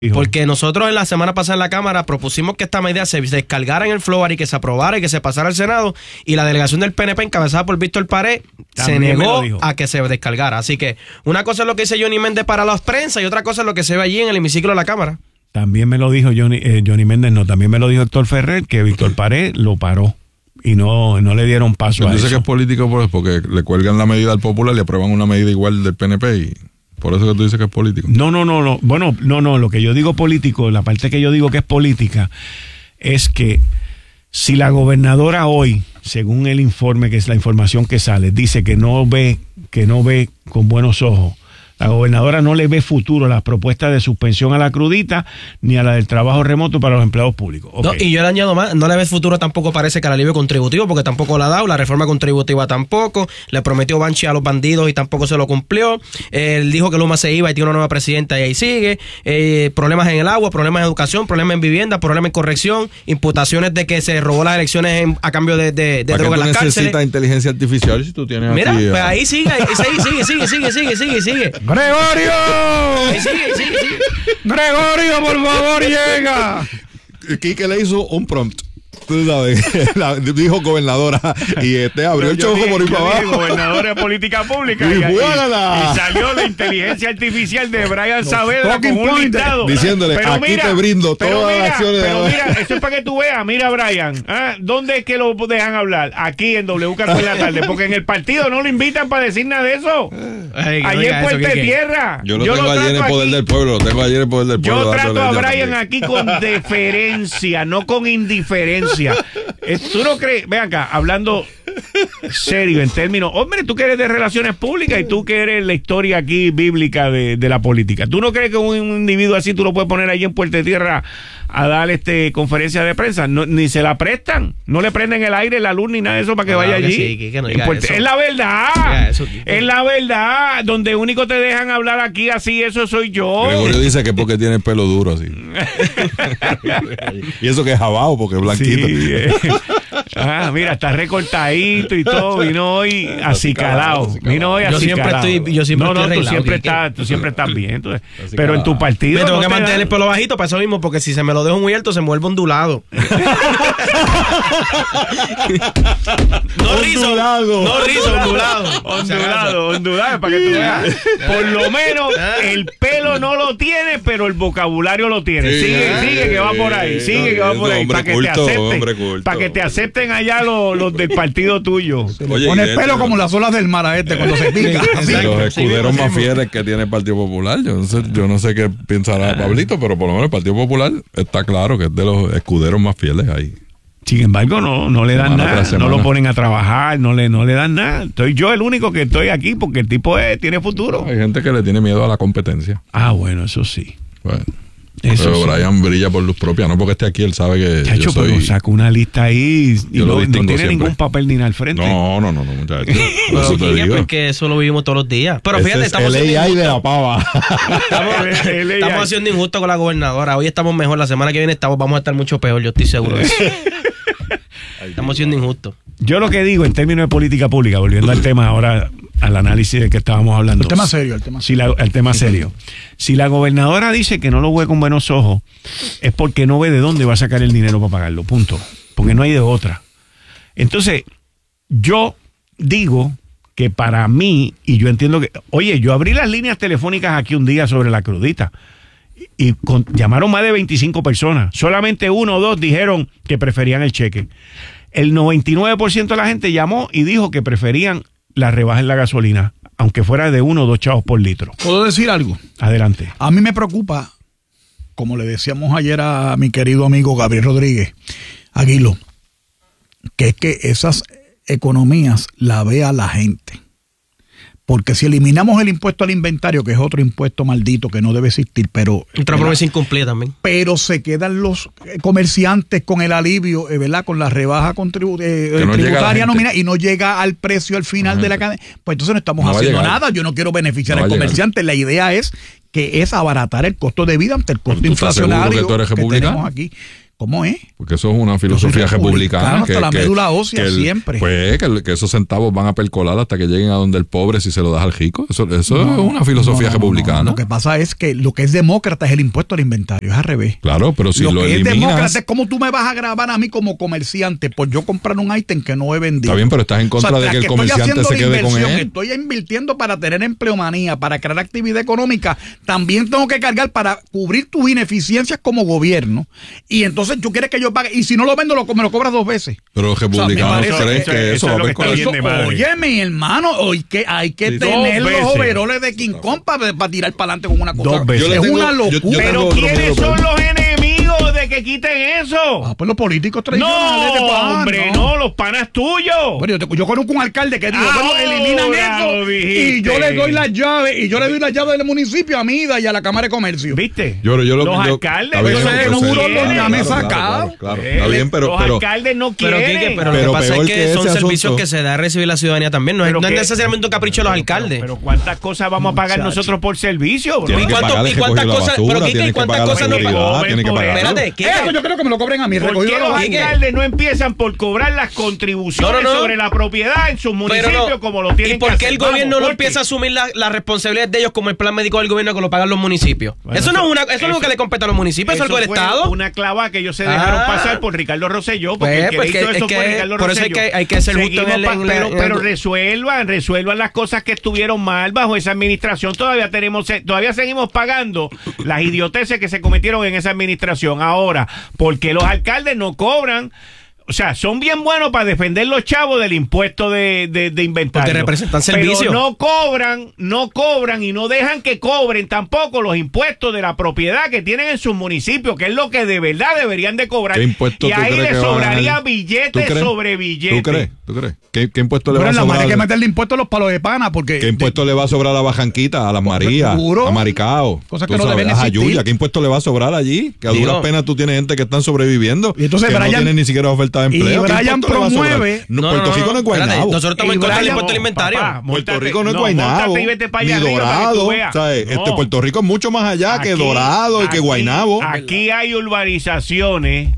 Porque nosotros en la semana pasada en la Cámara propusimos que esta medida se descargara en el floor y que se aprobara y que se pasara al Senado, y la delegación del PNP encabezada por Víctor Paré se negó a que se descargara. Así que una cosa es lo que dice Johnny Méndez para las prensa y otra cosa es lo que se ve allí en el hemiciclo de la Cámara. También me lo dijo Johnny Méndez, también me lo dijo Héctor Ferrer, que Víctor Paré lo paró y no le dieron paso a eso. Dice que es político porque le cuelgan la medida al Popular y aprueban una medida igual del PNP y... Por eso que tú dices que es político. No. Bueno, no. Lo que yo digo político, la parte que yo digo que es política, es que si la gobernadora hoy, según el informe, que es la información que sale, dice que no ve con buenos ojos, la gobernadora no le ve futuro a las propuestas de suspensión a la crudita ni a la del trabajo remoto para los empleados públicos. Okay. No, y yo le añado más, no le ve futuro tampoco parece que al alivio contributivo, porque tampoco la ha dado, la reforma contributiva tampoco, le prometió Banchi a los bandidos y tampoco se lo cumplió, él dijo que Luma se iba y tiene una nueva presidenta y ahí sigue, problemas en el agua, problemas en educación, problemas en vivienda, problemas en corrección, imputaciones de que se robó las elecciones a cambio de droga en las cárceles. Necesitas inteligencia artificial si tú tienes Mira, aquí... pues ahí sigue. ¡Gregorio! Sigue. ¡Gregorio, por favor, llega! Quique le hizo un prompt. Tú sabes, dijo gobernadora y abrió el chojo por ahí para abajo. Gobernadora de política pública y salió la inteligencia artificial de Brian Saavedra con un listado diciéndole, pero aquí mira, te brindo todas las acciones. Pero mira, eso es para que tú veas. Mira, Brian, ¿dónde es que lo dejan hablar? Aquí en WKQ en la tarde, porque en el partido no lo invitan para decir nada de eso. Allí en Puerto Tierra. Yo lo tengo allí en el poder del pueblo. Yo trato a Brian aquí con deferencia, no con indiferencia. ¿Tú no crees? Ve acá, hablando serio en términos, hombre, tú que eres de relaciones públicas y tú que eres la historia aquí bíblica de la política, ¿tú no crees que un individuo así tú lo puedes poner ahí en Puerto Tierra a dar conferencia de prensa? No, ni se la prestan, no le prenden el aire, la luz ni nada de eso para que vaya allí. Sí, que no diga eso. Es la verdad, es la verdad, donde único te dejan hablar aquí así, eso soy yo. Gregorio dice que porque tiene el pelo duro así. Y eso que es jabao porque es blanquito. Sí, mira, está recortadito y todo, vino hoy acicalado. Vino hoy acicalado. Yo siempre estoy arreglado. Tú siempre estás bien. Entonces, pero en tu partido me tengo que mantener el pelo bajito para eso mismo, porque si se me lo dejo muy alto se me vuelve ondulado. Ondulado, para que tú veas. Por lo menos el pelo no lo tiene, pero el vocabulario lo tiene. Sigue que va por ahí. Para que te acepten. Para que te acepten allá los del partido tuyo. Oye, pone el pelo como las olas del mar a cuando se pica. Los escuderos más fieles que tiene el Partido Popular. Yo no sé qué pensará Pablito, pero por lo menos el Partido Popular está claro que es de los escuderos más fieles ahí. Sin embargo, no le dan nada, no lo ponen a trabajar, no le dan nada. Estoy yo el único que estoy aquí porque el tipo tiene futuro. Hay gente que le tiene miedo a la competencia. Bueno, eso sí. Bueno. Pero sí. Brian brilla por luz propia, no porque esté aquí, él sabe que Chacho, yo soy... pero saca una lista ahí y no tiene siempre. Ningún papel ni al frente. No, muchachos. Porque eso lo vivimos todos los días. Pero fíjate, estamos el AI de la pava. Estamos haciendo injusto con la gobernadora. Hoy estamos mejor, la semana que viene vamos a estar mucho peor, yo estoy seguro de eso. Estamos siendo injustos. Yo lo que digo en términos de política pública, volviendo al tema ahora, al análisis del que estábamos hablando. El tema serio. El tema serio. Si la gobernadora dice que no lo ve con buenos ojos, es porque no ve de dónde va a sacar el dinero para pagarlo, punto. Porque no hay de otra. Entonces, yo digo que para mí, y yo entiendo que, oye, yo abrí las líneas telefónicas aquí un día sobre la crudita, y llamaron más de 25 personas. Solamente 1 o 2 dijeron que preferían el cheque. El 99% de la gente llamó y dijo que preferían la rebaja en la gasolina, aunque fuera de 1 o 2 chavos por litro. ¿Puedo decir algo? Adelante. A mí me preocupa, como le decíamos ayer a mi querido amigo Gabriel Rodríguez Aguilo, que es que esas economías la vea la gente. Porque si eliminamos el impuesto al inventario, que es otro impuesto maldito que no debe existir, pero... Otra promesa incumplida también. Pero se quedan los comerciantes con el alivio, ¿verdad? Con la rebaja tributaria nominal y no llega al precio al final de la cadena. Pues entonces no estamos haciendo nada. Yo no quiero beneficiar al comerciante. La idea es que es abaratar el costo de vida ante el costo inflacionario que tenemos aquí. ¿Cómo es? Porque eso es una filosofía republicana. Hasta la médula ósea, siempre. Pues que esos centavos van a percolar hasta que lleguen a donde el pobre si se lo das al rico. Eso es una filosofía republicana. Lo que pasa es que lo que es demócrata es el impuesto al inventario, es al revés. Claro, pero si lo que eliminas... es demócrata es como tú me vas a grabar a mí como comerciante por yo comprar un ítem que no he vendido. Está bien, pero estás en contra de que el comerciante se quede con él. Estoy invirtiendo para tener empleomanía, para crear actividad económica. También tengo que cargar para cubrir tus ineficiencias como gobierno. Y entonces tú quieres que yo pague. Y si no lo vendo, me lo cobras 2 veces. Pero los republicanos creen que eso va a haber con eso. Oye, mi hermano, hay que tener los overoles de King Kong para tirar para adelante con una cosa. 2 veces. Es una locura. Pero ¿quiénes son los enemigos de que quiten eso? Pues los políticos tradicionales. No, hombre, no, los panas tuyos. Bueno, yo conozco un alcalde que dijo, eliminan eso y yo le doy las llaves del municipio a Mida y a la Cámara de Comercio. ¿Viste? Los alcaldes, ya me he sacado. Claro, está bien, pero los alcaldes no quieren. Pero lo que pasa es que son servicios que se da a recibir la ciudadanía también. No es necesariamente un capricho de los alcaldes. Pero ¿cuántas cosas vamos a pagar nosotros por servicio? ¿Y cuántas cosas? Pero ¿y cuántas cosas no pagamos? Espérate, eso yo creo que me lo cobren a mí. ¿Por qué los alcaldes no empiezan por cobrar las contribuciones sobre la propiedad en sus municipios como lo tienen que hacer? ¿Y por qué el gobierno no empieza a asumir la responsabilidad de ellos como el plan médico del gobierno que lo pagan los municipios? Bueno, eso no es algo que le compete a los municipios, eso es algo del Estado. Una clava que ellos se dejaron pasar por Ricardo Rosselló, porque el que hizo eso fue Ricardo Rosselló. Por eso hay que ser justo pero resuelvan las cosas que estuvieron mal bajo esa administración. Todavía seguimos pagando las idioteces que se cometieron en esa administración. Ahora, ¿por qué los alcaldes no cobran? O sea, son bien buenos para defender los chavos del impuesto de inventario. Porque representan servicios. Pero no cobran y no dejan que cobren tampoco los impuestos de la propiedad que tienen en sus municipios, que es lo que de verdad deberían de cobrar. ¿Qué impuesto y ahí les sobraría billete sobre billete. ¿Tú crees? ¿Qué impuesto le va a sobrar? Bueno, hay que meterle impuestos a los palos de pana, porque... ¿Qué impuesto le va a sobrar a Bajanquita, a Las Marías, a Maricao? Cosas que no deben existir. A Jayuya, ¿qué impuesto le va a sobrar allí? Que a duras penas tú tienes gente que están sobreviviendo, y entonces que no tienen ni siquiera oferta de empleo. Y Brian promueve... Puerto Rico no es Guaynabo. Nosotros estamos en contra del impuesto al inventario. Puerto Rico no es Guaynabo, ni Dorado. Puerto Rico es mucho más allá que Dorado y que Guaynabo. Aquí hay urbanizaciones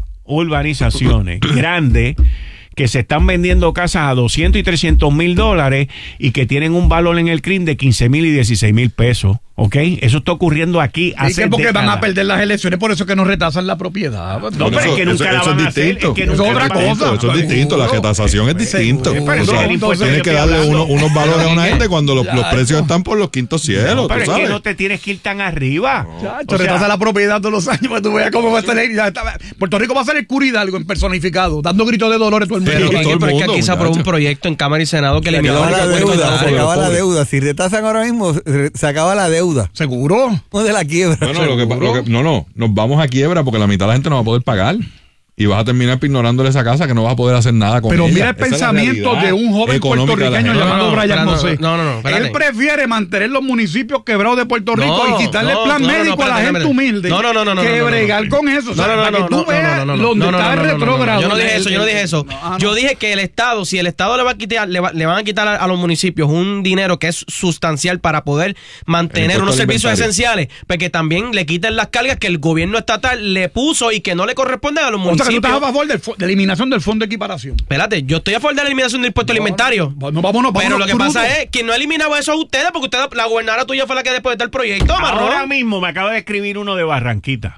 grandes que se están vendiendo casas a 200 y 300 mil dólares y que tienen un valor en el CRIM de 15 mil y 16 mil pesos. ¿Ok? Eso está ocurriendo aquí hace porque van a perder las elecciones, por eso es que nos retasan la propiedad. No, pero es que nunca la van a hacer. Eso es otra cosa. Eso es distinto, la retasación es distinto. Tienes que darle unos valores a una gente cuando los precios están por los quintos cielos. Pero es que no te tienes que ir tan arriba. Retasa la propiedad todos los años para que tú veas cómo va a estar. Puerto Rico va a ser el Curi Hidalgo en personificado, dando gritos de dolores todo el mundo. Pero es que aquí se aprobó un proyecto en Cámara y Senado que eliminó se acaba la deuda. Si retasan ahora mismo, se acaba la deuda. ¿Seguro? O de la quiebra. No, nos vamos a quiebra porque la mitad de la gente no va a poder pagar. Y vas a terminar ignorándole esa casa que no vas a poder hacer nada con ella. Pero mira el pensamiento de un joven puertorriqueño llamado Brian José. Él prefiere mantener los municipios quebrados de Puerto Rico y quitarle el plan médico a la gente humilde que bregar con eso. Para que tú veas donde está el retrógrado. Yo no dije eso. Yo dije que el Estado, si el Estado le van a quitar a los municipios un dinero que es sustancial para poder mantener unos servicios esenciales, pues que también le quiten las cargas que el gobierno estatal le puso y que no le corresponden a los municipios. O sea, que tú estás a favor de la eliminación del fondo de equiparación. Espérate, yo estoy a favor de la eliminación del impuesto alimentario. Vámonos, pero lo que pasa es que no ha eliminado eso a ustedes, porque la gobernadora tuya fue la que después del proyecto. Ahora mismo me acaba de escribir uno de Barranquita.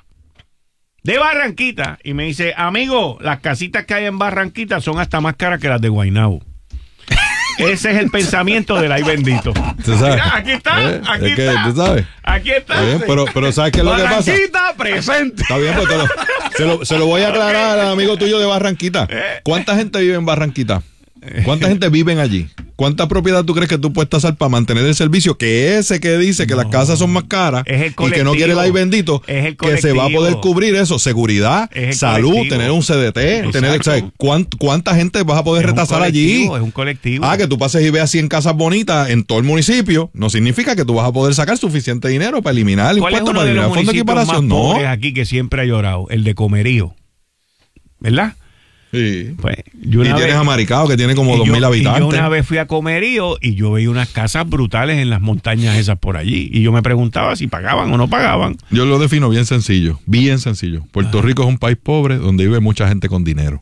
Y me dice, amigo, las casitas que hay en Barranquita son hasta más caras que las de Guaynabo. Ese es el pensamiento del ay bendito. Mira, aquí está. Aquí está. Bien, pero ¿sabes qué es lo que pasa? Barranquita presente. Está bien, pues se lo voy a aclarar al amigo tuyo de Barranquita. ¿Cuánta gente vive en Barranquita? ¿Cuánta gente vive allí? ¿Cuánta propiedad tú crees que tú puedes tasar para mantener el servicio? Que ese que dice que las casas son más caras y que no quiere el ay bendito, que se va a poder cubrir eso, seguridad, salud, tener un CDT, ¿sabes? ¿Cuánta gente vas a poder retasar allí? Es un colectivo. Que tú pases y veas 100 casas bonitas en todo el municipio, no significa que tú vas a poder sacar suficiente dinero para eliminar el impuesto, para eliminar el fondo de equiparación. No. Aquí que siempre ha llorado, el de Comerío, ¿verdad? Sí. Pues, Y tienes a Maricao, que tiene como 2,000 habitantes. Y yo una vez fui a Comerío y yo veía unas casas brutales en las montañas esas por allí. Y yo me preguntaba si pagaban o no pagaban. Yo lo defino bien sencillo, bien sencillo. Puerto Rico es un país pobre donde vive mucha gente con dinero.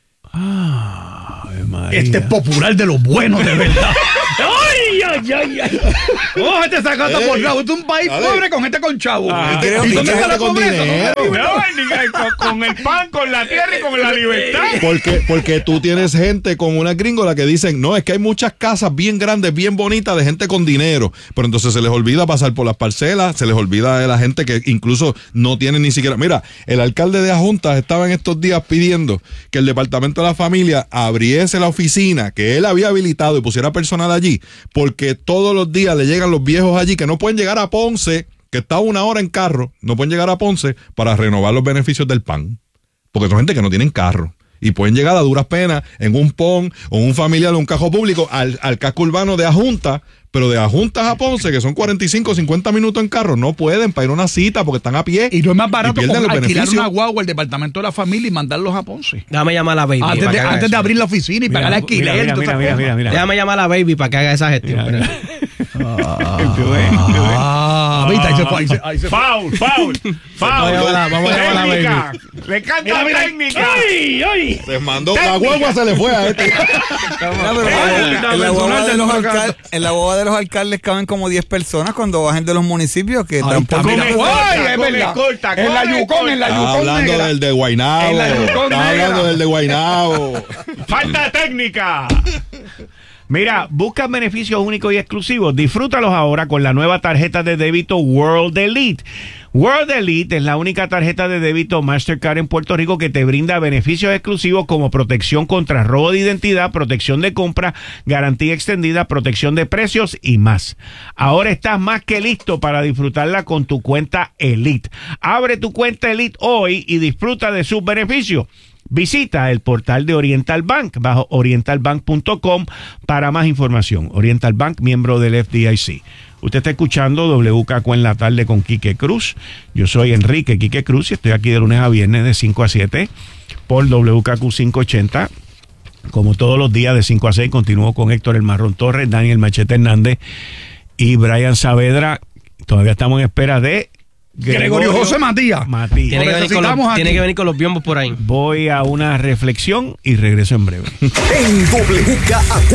Ave María. Este es popular de los buenos, de verdad. ¡Ay! ¡Oh, este sacando por chavo! Este es un país pobre con gente con chavo. ¿Y dónde está la pobreza? Con el pan, con la tierra y con la libertad. Porque tú tienes gente con una gringola que dicen, no, es que hay muchas casas bien grandes, bien bonitas de gente con dinero. Pero entonces se les olvida pasar por las parcelas, se les olvida de la gente que incluso no tiene ni siquiera... Mira, el alcalde de Adjuntas estaba en estos días pidiendo que el Departamento de la Familia abriese la oficina que él había habilitado y pusiera personal allí, porque todos los días le llegan los viejos allí que no pueden llegar a Ponce, que está 1 hora en carro, no pueden llegar a Ponce para renovar los beneficios del PAN, porque son gente que no tienen carro y pueden llegar a duras penas en un PON o un familiar o un cajón público al casco urbano de Adjuntas, pero de Adjuntas a Ponce, que son 45 o 50 minutos en carro, no pueden para ir a una cita porque están a pie. Y no es más barato pierden el alquilar beneficio. una guagua al Departamento de la Familia y mandarlos a Ponce. Déjame llamar a la baby. Antes de abrir la oficina y pagar el alquiler. Mira. Déjame llamar a la baby para que haga esa gestión. Ahí se fue. Foul. Vamos a llamar a la baby. Le canta técnica. ¡Ay! Se mandó, la guagua se le fue a este. En la guagua de los alcaldes caben como 10 personas cuando bajen de los municipios que tampoco... En la Yukon. Hablando negra. del de Guaynabo. En la Yukon Está negra. hablando del de Guaynabo. Falta técnica. Mira, busca beneficios únicos y exclusivos. Disfrútalos ahora con la nueva tarjeta de débito World Elite. World Elite es la única tarjeta de débito Mastercard en Puerto Rico que te brinda beneficios exclusivos como protección contra robo de identidad, protección de compra, garantía extendida, protección de precios y más. Ahora estás más que listo para disfrutarla con tu cuenta Elite. Abre tu cuenta Elite hoy y disfruta de sus beneficios. Visita el portal de Oriental Bank bajo orientalbank.com para más información. Oriental Bank, miembro del FDIC. Usted está escuchando WKQ en la tarde con Quique Cruz. Yo soy Enrique Quique Cruz y estoy aquí de lunes a viernes de 5 a 7 por WKQ 580. Como todos los días de 5 a 6 continúo con Héctor El Marrón Torres, Daniel Machete Hernández y Brian Saavedra. Todavía estamos en espera de Gregorio José Matías. Tiene que venir con los biombos por ahí. Voy a una reflexión y regreso en breve. En WKQ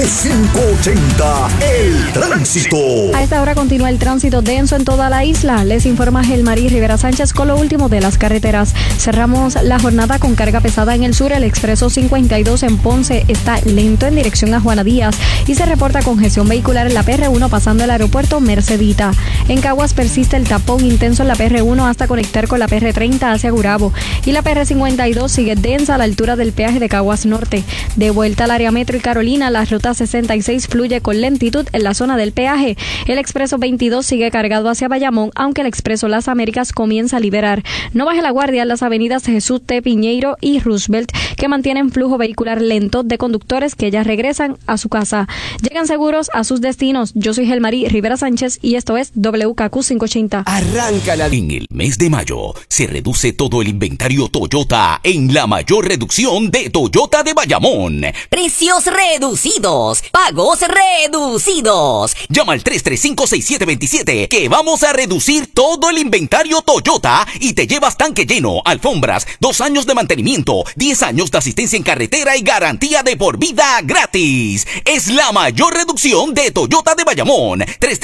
580, el tránsito. A esta hora continúa el tránsito denso en toda la isla. Les informa Gelmarí Rivera Sánchez con lo último de las carreteras. Cerramos la jornada con carga pesada en el sur. El expreso 52 en Ponce está lento en dirección a Juana Díaz y se reporta congestión vehicular en la PR1 pasando el aeropuerto Mercedita. En Caguas persiste el tapón intenso en la PR1 hasta conectar con la PR30 hacia Gurabo y la PR52 sigue densa a la altura del peaje de Caguas Norte. De vuelta al área metro y Carolina, la ruta 66 fluye con lentitud en la zona del peaje. El expreso 22 sigue cargado hacia Bayamón, aunque el expreso Las Américas comienza a liberar. No baje la guardia en las avenidas Jesús T. Piñeiro y Roosevelt, que mantienen flujo vehicular lento de conductores que ya regresan a su casa. Llegan seguros a sus destinos. Yo soy Gelmarí Rivera Sánchez y esto es WKQ 580. Arranca la... En el mes de mayo se reduce todo el inventario Toyota en la mayor reducción de Toyota de Bayamón. Precios reducidos, pagos reducidos. Llama al 335-6727 que vamos a reducir todo el inventario Toyota y te llevas tanque lleno, alfombras, 2 años de mantenimiento, 10 años de asistencia en carretera y garantía de por vida gratis. Es la mayor reducción de Toyota de Bayamón.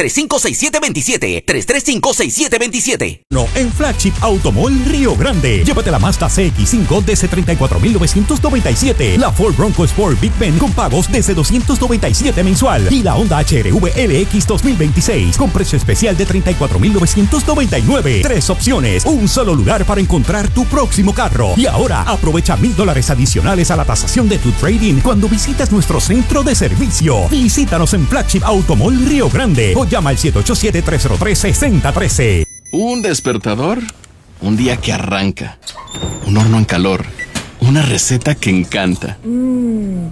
335-6727, 335-6727. No, en Flagship Automall Río Grande. Llévate la Mazda CX-5 desde $34,997. La Ford Bronco Sport Big Ben con pagos desde $297 mensual. Y la Honda HR-V LX 2026 con precio especial de $34,999. 3 opciones, un solo lugar para encontrar tu próximo carro. Y ahora aprovecha $1,000 adicionales a la tasación de tu trading cuando visitas nuestro centro de servicio. Visítanos en Flagship Automall Río Grande o llama al 787-303-6013. Un despertador, un día que arranca, un horno en calor, una receta que encanta. Buen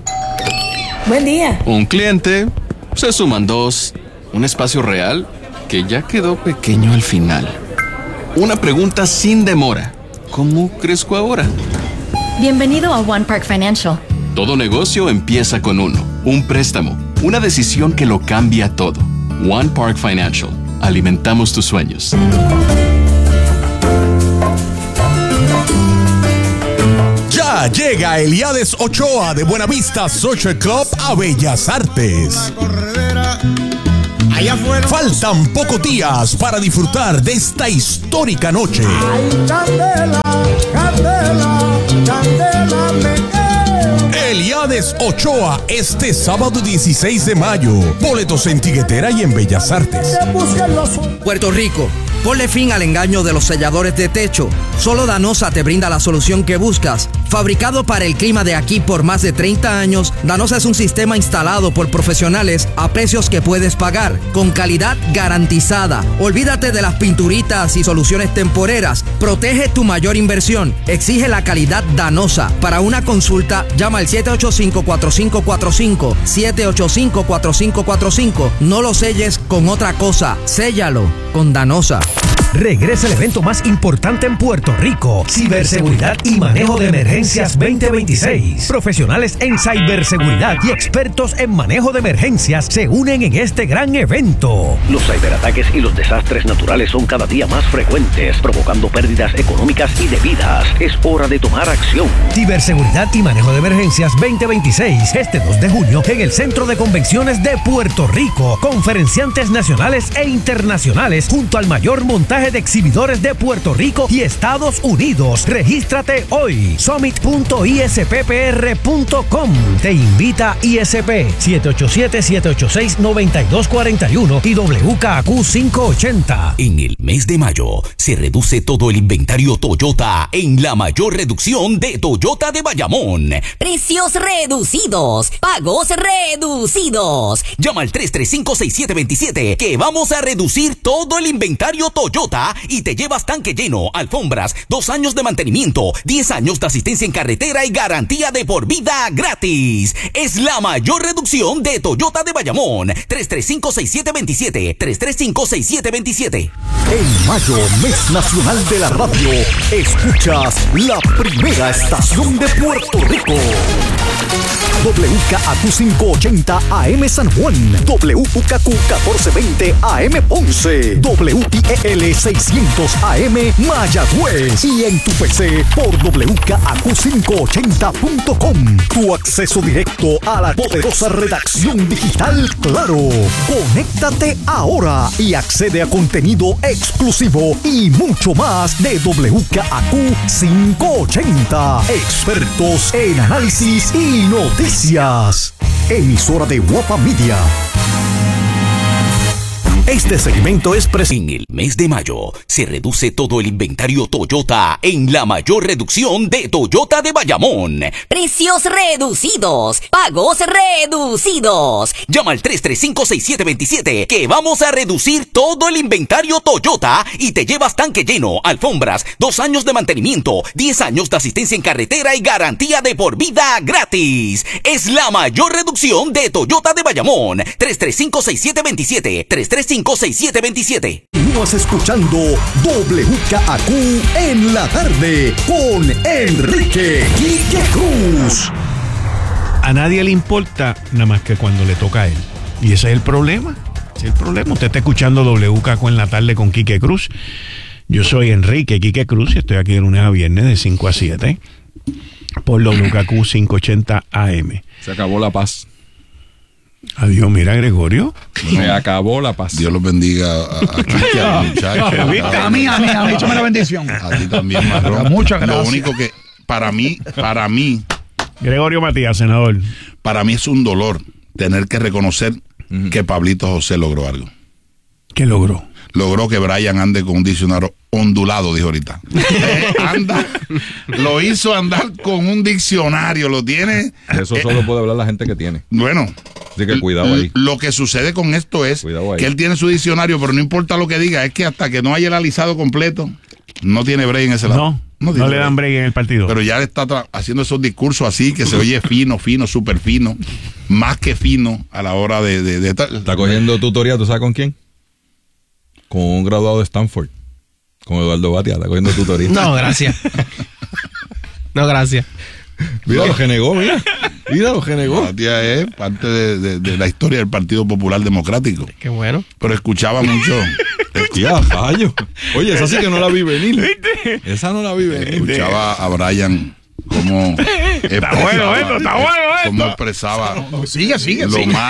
día. Un cliente, se suman 2, un espacio real que ya quedó pequeño al final. Una pregunta sin demora, ¿cómo crezco ahora? Bienvenido a One Park Financial. Todo negocio empieza con uno. Un préstamo. Una decisión que lo cambia todo. One Park Financial. Alimentamos tus sueños. Ya llega Eliades Ochoa de Buenavista Social Club a Bellas Artes. Faltan pocos días para disfrutar de esta histórica noche. Candela, candela, candela, Eliades Ochoa este sábado 16 de mayo. Boletos en Tiguetera y en Bellas Artes. Puerto Rico, ponle fin al engaño de los selladores de techo. Solo Danosa te brinda la solución que buscas. Fabricado para el clima de aquí por más de 30 años, Danosa es un sistema instalado por profesionales a precios que puedes pagar, con calidad garantizada. Olvídate de las pinturitas y soluciones temporeras. Protege tu mayor inversión. Exige la calidad Danosa. Para una consulta, llama al 785-4545. 785-4545. No lo selles con otra cosa. Séllalo con Danosa. Regresa el evento más importante en Puerto Rico, Ciberseguridad y Manejo de Emergencias 2026. Profesionales en ciberseguridad y expertos en manejo de emergencias se unen en este gran evento. Los ciberataques y los desastres naturales son cada día más frecuentes, provocando pérdidas económicas y de vidas. Es hora de tomar acción. Ciberseguridad y Manejo de Emergencias 2026, este 2 de junio en el Centro de Convenciones de Puerto Rico. Conferenciantes nacionales e internacionales junto al mayor montaje de exhibidores de Puerto Rico y Estados Unidos. Regístrate hoy. Summit.isppr.com. Te invita ISP 787-786-9241 y WKQ 580. En el mes de mayo se reduce todo el inventario Toyota en la mayor reducción de Toyota de Bayamón. Precios reducidos, pagos reducidos. Llama al 335-6727 que vamos a reducir todo el inventario Toyota y te llevas tanque lleno, alfombras, 2 años de mantenimiento, 10 años de asistencia en carretera y garantía de por vida gratis. Es la mayor reducción de Toyota de Bayamón. 335-6727. 335-6727. En mayo, mes nacional de la radio, escuchas la primera estación de Puerto Rico. WKAQ 580 AM San Juan, WKQ 1420 AM Ponce, WIEL 600 AM Mayagüez y en tu PC por WKAQ580.com. Tu acceso directo a la poderosa redacción digital Claro. Conéctate ahora y accede a contenido exclusivo y mucho más de WKAQ 580. Expertos en análisis y noticias. Emisora de Guapa Media. Este segmento es en el mes de mayo se reduce todo el inventario Toyota en la mayor reducción de Toyota de Bayamón. Precios reducidos, pagos reducidos. Llama al 335-6727 que vamos a reducir todo el inventario Toyota y te llevas tanque lleno, alfombras, 2 años de mantenimiento, 10 años de asistencia en carretera y garantía de por vida gratis. Es la mayor reducción de Toyota de Bayamón. 335-6727. 335-6727. Estás escuchando WKAQ en la tarde con Enrique Quique Cruz. A nadie le importa nada más que cuando le toca a él. Y ese es el problema. Ese es el problema. Usted está escuchando WKAQ en la tarde con Quique Cruz. Yo soy Enrique Quique Cruz y estoy aquí de lunes a viernes de 5 a 7 por WKAQ 580 AM. Se acabó la paz. Adiós, mira, Gregorio. Me acabó la paz. Dios los bendiga a Quique, a los muchachos. A mí, échame la bendición. A ti también, Marrón. Muchas gracias. Lo único que, para mí, Gregorio Matías, senador. Para mí es un dolor tener que reconocer que Pablito José logró algo. ¿Qué logró? Logró que Brian ande con un diccionario ondulado, dijo ahorita. Lo hizo andar con un diccionario, lo tiene. Eso solo puede hablar la gente que tiene. Bueno. Así que cuidado ahí. Lo que sucede con esto es que él tiene su diccionario, pero no importa lo que diga, es que hasta que no haya el alisado completo, no tiene break en ese lado. No le dan break en el partido. Pero ya le está haciendo esos discursos así, que se oye fino, súper fino, más que fino a la hora de estar. Está cogiendo tutoría, ¿tú sabes con quién? Con un graduado de Stanford, con Eduardo Batia, está cogiendo tutoría. No, gracias. No, gracias. Mira lo que negó, mira. Mira lo que negó. Matías es parte de la historia del Partido Popular Democrático. Qué bueno. Pero escuchaba mucho. Ya, fallo. Oye, esa sí que no la vi venir. Esa no la vi venir. Escuchaba a Brian cómo está bueno esto. Cómo expresaba sigue.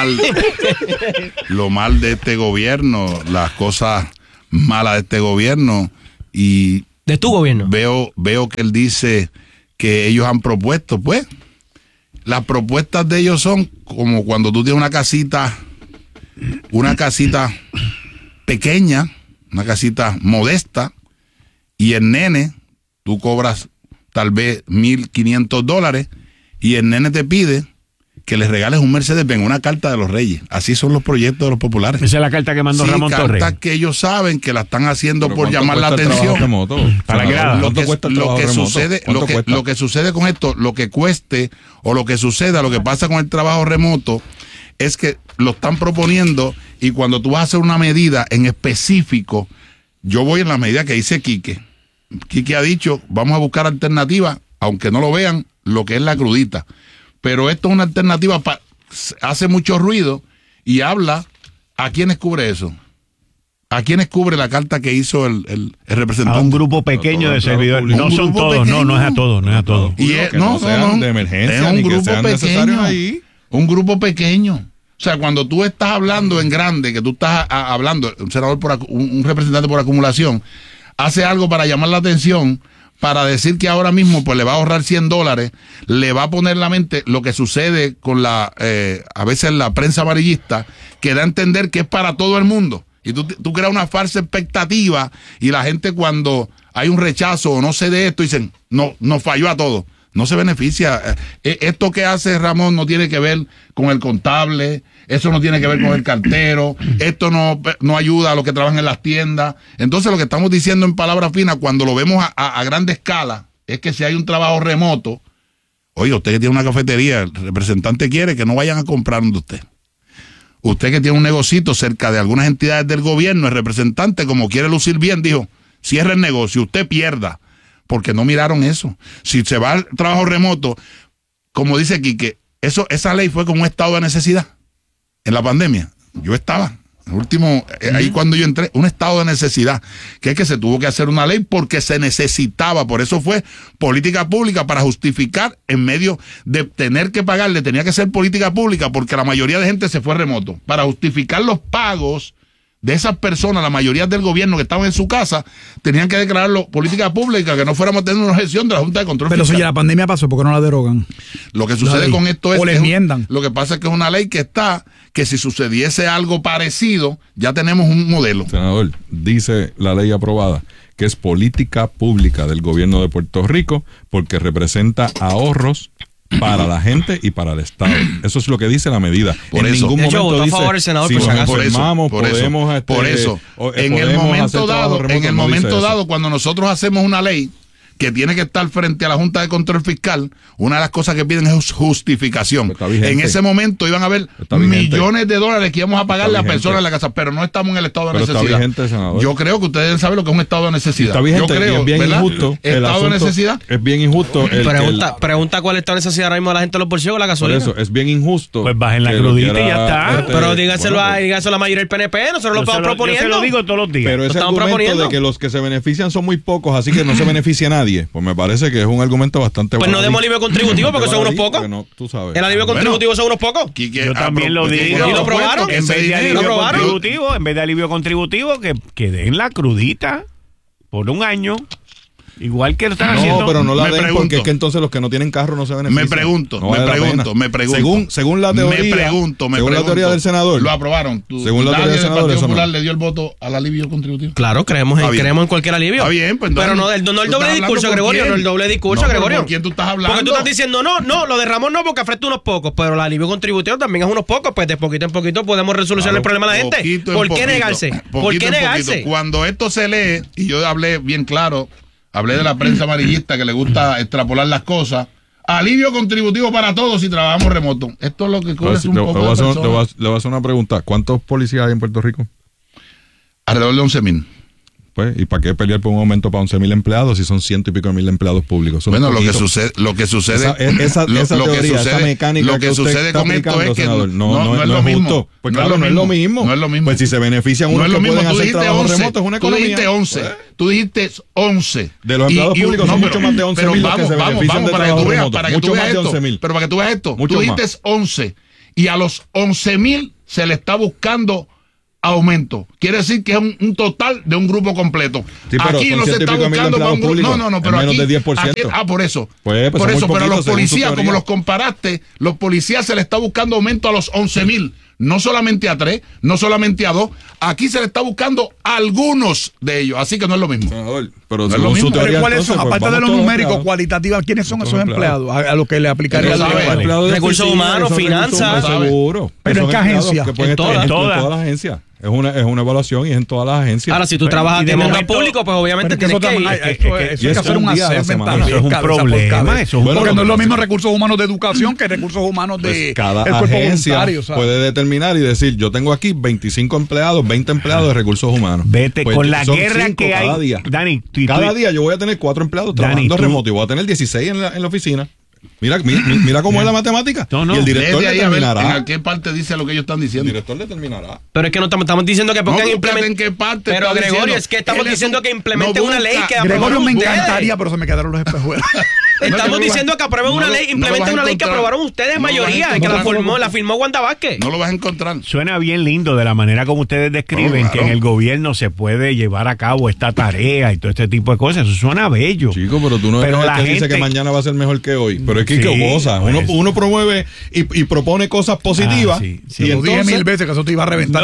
Lo mal de este gobierno, las cosas malas de este gobierno. Y de tu gobierno. Veo que él dice que ellos han propuesto, pues. Las propuestas de ellos son como cuando tú tienes una casita pequeña, una casita modesta, y el nene, tú cobras tal vez $1,500 y el nene te pide que le regales un Mercedes-Benz, una carta de los Reyes. Así son los proyectos de los populares. Esa es la carta que mandó Ramón Torres. Cartas que ellos saben que la están haciendo por llamar la atención. ¿Para qué? Lo que sucede con esto, lo que cueste o lo que suceda, lo que pasa con el trabajo remoto es que lo están proponiendo y cuando tú vas a hacer una medida en específico, yo voy en la medida que dice Quique. Quique ha dicho, vamos a buscar alternativas, aunque no lo vean, lo que es la crudita. Pero esto es una alternativa, hace mucho ruido y habla a quiénes cubre eso. ¿A quiénes cubre la carta que hizo el representante? A un grupo pequeño de servidores. No son todos, no es a todos, no es a todos. Y no de emergencia, es un grupo pequeño ahí. Un grupo pequeño. O sea, cuando tú estás hablando en grande, que tú estás hablando, un senador un representante por acumulación, hace algo para llamar la atención, para decir que ahora mismo pues le va a ahorrar $100, le va a poner en la mente lo que sucede con a veces la prensa amarillista, que da a entender que es para todo el mundo. Y tú creas una falsa expectativa y la gente cuando hay un rechazo o no sé de esto, dicen, no, nos falló a todos. No se beneficia. Esto que hace Ramón no tiene que ver con el contable, eso no tiene que ver con el cartero, esto no ayuda a los que trabajan en las tiendas. Entonces lo que estamos diciendo en palabras finas, cuando lo vemos a grande escala, es que si hay un trabajo remoto, oye, usted que tiene una cafetería, el representante quiere que no vayan a comprar donde usted. Usted que tiene un negocito cerca de algunas entidades del gobierno, el representante, como quiere lucir bien, dijo, cierre el negocio, usted pierda. Porque no miraron eso. Si se va al trabajo remoto, como dice Quique, esa ley fue como un estado de necesidad. En la pandemia, yo estaba, ahí cuando yo entré, un estado de necesidad, que es que se tuvo que hacer una ley porque se necesitaba. Por eso fue política pública para justificar en medio de tener que pagarle, tenía que ser política pública porque la mayoría de gente se fue remoto. Para justificar los pagos de esas personas, la mayoría del gobierno que estaban en su casa, tenían que declararlo política pública, que no fuéramos a tener una gestión de la Junta de Control Fiscal. Pero si ya la pandemia pasó, ¿por qué no la derogan? Lo que sucede con esto es... O le enmiendan. Lo que pasa es que es una ley que si sucediese algo parecido, ya tenemos un modelo. Senador, dice la ley aprobada que es política pública del gobierno de Puerto Rico porque representa ahorros para la gente y para el Estado. Eso es lo que dice la medida. Por en eso. ningún momento dice, favor el senador, si nos enfermamos, por eso. En el momento dado, cuando nosotros hacemos una ley que tiene que estar frente a la Junta de Control Fiscal, una de las cosas que piden es justificación. En ese momento iban a haber millones de dólares que íbamos a pagarle a personas en la casa, pero no estamos en el estado de necesidad. Está vigente, senador. Yo creo que ustedes deben saber lo que es un estado de necesidad. Está vigente, yo creo, es bien injusto. Estado de necesidad. Es bien injusto. Pregunta cuál es la necesidad ahora mismo de la gente en los bolsillos con la gasolina. Por eso, es bien injusto. Pues bajen la crudita y ya está. Pero dígaselo a la mayoría del PNP, nosotros lo estamos proponiendo. Yo se lo digo todos los días. Pero ese argumento de que los que se benefician son muy pocos, así que no se beneficia a nadie, pues me parece que es un argumento bastante bueno. Pues no demos alivio contributivo porque son unos pocos. No, tú sabes. El alivio contributivo son unos pocos. Yo también lo digo. ¿Y lo probaron? En vez de alivio contributivo, que den la crudita por un año. Igual que lo están haciendo. No, pero no la den porque es que entonces los que no tienen carro no se benefician. Me pregunto. Según la teoría. Según la teoría del senador. Lo aprobaron. Según la teoría del senador. ¿El Partido Popular le dio el voto al alivio contributivo? Claro, creemos en cualquier alivio. Está bien, pues pero no el doble discurso, Gregorio. No el doble discurso, Gregorio. ¿Por quién tú estás hablando? Porque tú estás diciendo, no, lo de Ramón no, porque afecta a unos pocos. Pero el alivio contributivo también es unos pocos. Pues de poquito en poquito podemos resolucionar el problema de la gente. ¿Por qué negarse? ¿Por qué negarse? Cuando esto se lee, y yo hablé bien claro. Hablé de la prensa amarillista que le gusta extrapolar las cosas. Alivio contributivo para todos si trabajamos remoto. Esto es lo que corre un poco de personas. Le voy a hacer una pregunta. ¿Cuántos policías hay en Puerto Rico? Alrededor de 11,000. Pues, ¿y para qué pelear por un aumento para 11,000 empleados si son 100 y pico de mil empleados públicos? Bueno, lo que sucede esa teoría, esa mecánica lo que sucede con esto es que no es lo mismo. Pues claro, no es lo mismo. Pues si se benefician unos que pueden hacer trabajo remoto, es una economía. Tú dijiste 11. Tú dijiste 11. De los empleados públicos son mucho más de 11,000 los que se benefician de trabajo remoto. Mucho más de 11,000. Pero para que tú veas esto, tú dijiste 11 y a los 11,000 se le está buscando aumento. Quiere decir que es un total de un grupo completo. Sí, aquí no se está buscando para un grupo. No, pero menos aquí, de 10%. por eso. Pues por eso, pero a los policías, como los comparaste, los policías se le está buscando aumento a los 11,000. No solamente a 3, no solamente a 2. Aquí se le está buscando a algunos de ellos. Así que no es lo mismo. Pero no es lo mismo. Pero ¿cuáles son? Aparte de los numéricos cualitativos, ¿quiénes son esos empleados? A lo que le aplicaría recursos humanos, finanzas. Seguro. Pero ¿en qué agencia? En todas las agencias. Es una evaluación y es en todas las agencias. Ahora, si tú trabajas en el público, pues obviamente tienes que ir. Eso hay que hacer un assessment. Eso es un problema. Porque no es lo mismo recursos humanos de educación que recursos humanos de cada agencia puede determinar y decir, yo tengo aquí 25 empleados, 20 empleados de recuros humanos. Vete pues con la guerra que hay. Cada día. Dani, cada día yo voy a tener 4 empleados trabajando remoto y voy a tener 16 en la oficina. Mira cómo es la matemática. No, y el director determinará. ¿En qué parte dice lo que ellos están diciendo? El director determinará. Pero es que no estamos diciendo que pongan ¿en qué parte? Pero Gregorio, es que estamos diciendo que implementen una ley que Gregorio me encantaría, pero se me quedaron los espejuelos. Estamos diciendo que aprueben una ley, implementen una ley que aprobaron ustedes mayoría, que la firmó Wanda Vázquez. No lo vas a encontrar. Suena bien lindo de la manera como ustedes describen que en el gobierno se puede llevar a cabo esta tarea y todo este tipo de cosas. Eso suena bello. Chico, pero tú no eres el que dice que mañana va a ser mejor que hoy. Pero es que goza. Uno promueve y propone cosas positivas. Y lo dije 1000 veces que eso te iba a reventar.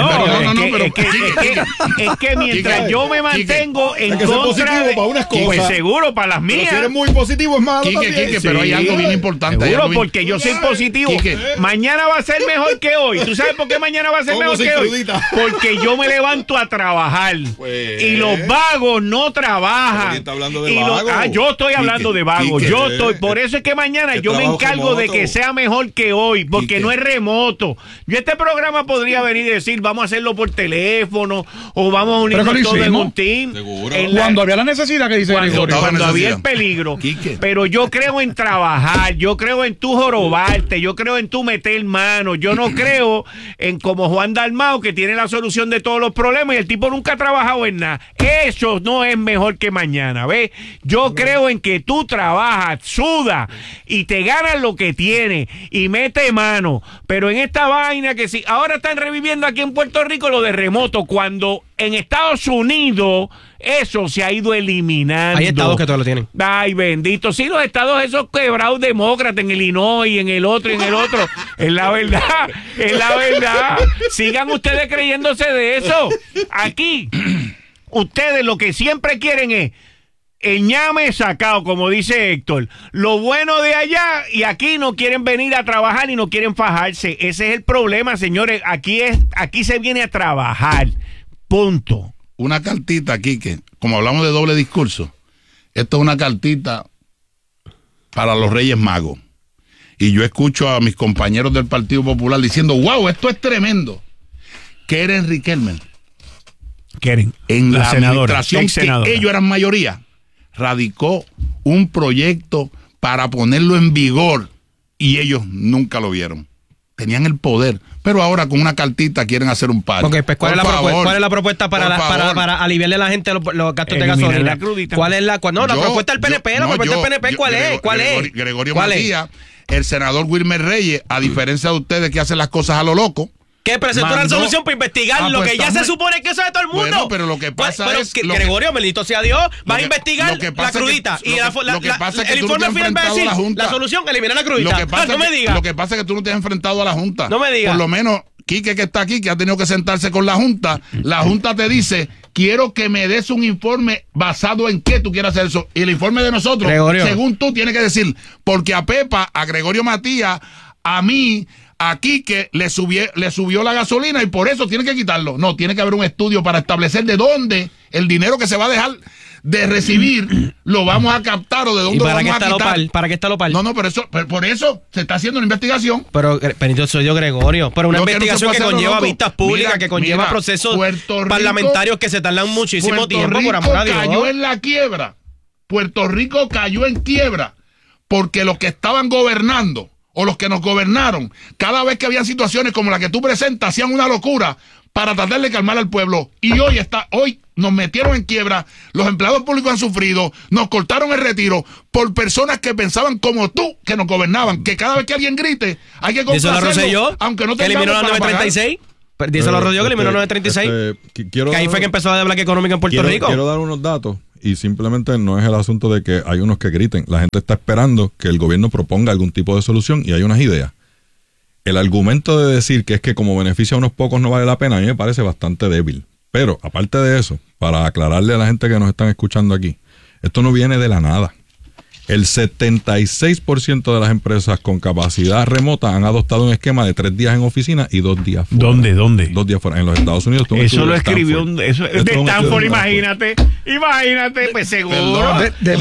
Es que mientras yo me mantengo en contra de unas cosas, pues seguro para las mías. Si eres muy positivo es malo. Quique, pero hay algo bien importante. Seguro, porque yo soy positivo. Mañana va a ser mejor que hoy. ¿Tú sabes por qué mañana va a ser mejor que hoy? Porque yo me levanto a trabajar. Y los vagos no trabajan. ¿Quién está hablando de vago? Yo estoy hablando de vago. Por eso es que mañana yo me encargo de que sea mejor que hoy, porque no es remoto. Yo este programa podría venir y decir, vamos a hacerlo por teléfono o vamos a unirnos todos en un team. Cuando había la necesidad que dice Gregorio. Cuando había el peligro. Pero yo creo en trabajar, yo creo en tu jorobarte, yo creo en tu meter mano, yo no creo en como Juan Dalmau que tiene la solución de todos los problemas y el tipo nunca ha trabajado en nada. Eso no es mejor que mañana, ¿ves? Yo creo en que tú trabajas, sudas y te ganas lo que tienes y mete mano, pero en esta vaina que sí, ahora están reviviendo aquí en Puerto Rico lo de remoto, cuando en Estados Unidos eso se ha ido eliminando. Hay estados que todavía lo tienen. Ay, bendito. Sí, los estados esos quebrados demócratas en Illinois, en el otro, Es la verdad, es la verdad. Sigan ustedes creyéndose de eso. Aquí, ustedes lo que siempre quieren es el ñame sacado, como dice Héctor. Lo bueno de allá y aquí no quieren venir a trabajar y no quieren fajarse. Ese es el problema, señores. Aquí se viene a trabajar. Punto. Una cartita, Quique, como hablamos de doble discurso, esto es una cartita para los Reyes Magos. Y yo escucho a mis compañeros del Partido Popular diciendo, wow, esto es tremendo. Keren Riquelme, en la administración que ellos eran mayoría, radicó un proyecto para ponerlo en vigor y ellos nunca lo vieron. Tenían el poder, pero ahora con una cartita quieren hacer un paro. Okay, pues, ¿cuál es la propuesta para aliviarle a la gente los gastos de gasolina? ¿Cuál es la propuesta del PNP? La propuesta del PNP, ¿cuál es? Gregorio Matías, el senador Wilmer Reyes, a diferencia de ustedes que hacen las cosas a lo loco, que presentó una resolución para investigar lo que ya se supone que eso es de todo el mundo. Bueno, pero lo que pasa es que Gregorio, bendito sea Dios, va a investigar la crudita. Y el informe final va a decir la solución, eliminar la crudita. No me digas. Lo que pasa es que tú no te has enfrentado a la Junta. No me digas. Por lo menos Quique, que está aquí, que ha tenido que sentarse con la Junta, la Junta te dice, quiero que me des un informe basado en qué tú quieras hacer eso. Y el informe de nosotros, Gregorio, según tú, tienes que decir, porque a Pepa, a Gregorio Matías, a mí, aquí que le subió la gasolina y por eso tiene que quitarlo. No, tiene que haber un estudio para establecer de dónde el dinero que se va a dejar de recibir lo vamos a captar o de dónde lo vamos a quitar. ¿Para qué está Lopal? No, pero por eso se está haciendo una investigación. Pero soy yo, Gregorio. Pero una investigación que conlleva vistas públicas, que conlleva procesos parlamentarios que se tardan muchísimo tiempo, por amor a Dios. Puerto Rico cayó en la quiebra. Puerto Rico cayó en quiebra porque los que estaban gobernando o los que nos gobernaron, cada vez que había situaciones como la que tú presentas, hacían una locura para tratar de calmar al pueblo. Y hoy nos metieron en quiebra, los empleados públicos han sufrido, nos cortaron el retiro por personas que pensaban como tú, que nos gobernaban, que cada vez que alguien grite, hay que complacerlo, aunque no tengamos eliminó la 936. Díselo a Rodrigo, que eliminó la 936. Que ahí fue que empezó la deblaque económica en Puerto Rico. Quiero dar unos datos. Y simplemente no es el asunto de que hay unos que griten. La gente está esperando que el gobierno proponga algún tipo de solución y hay unas ideas. El argumento de decir que es que como beneficia a unos pocos no vale la pena, a mí me parece bastante débil. Pero, aparte de eso, para aclararle a la gente que nos están escuchando aquí, esto no viene de la nada. El 76% de las empresas con capacidad remota han adoptado un esquema de 3 días en oficina y 2 días fuera. ¿Dónde? 2 días fuera. En los Estados Unidos. Eso lo escribió de Stanford, imagínate, pues seguro. De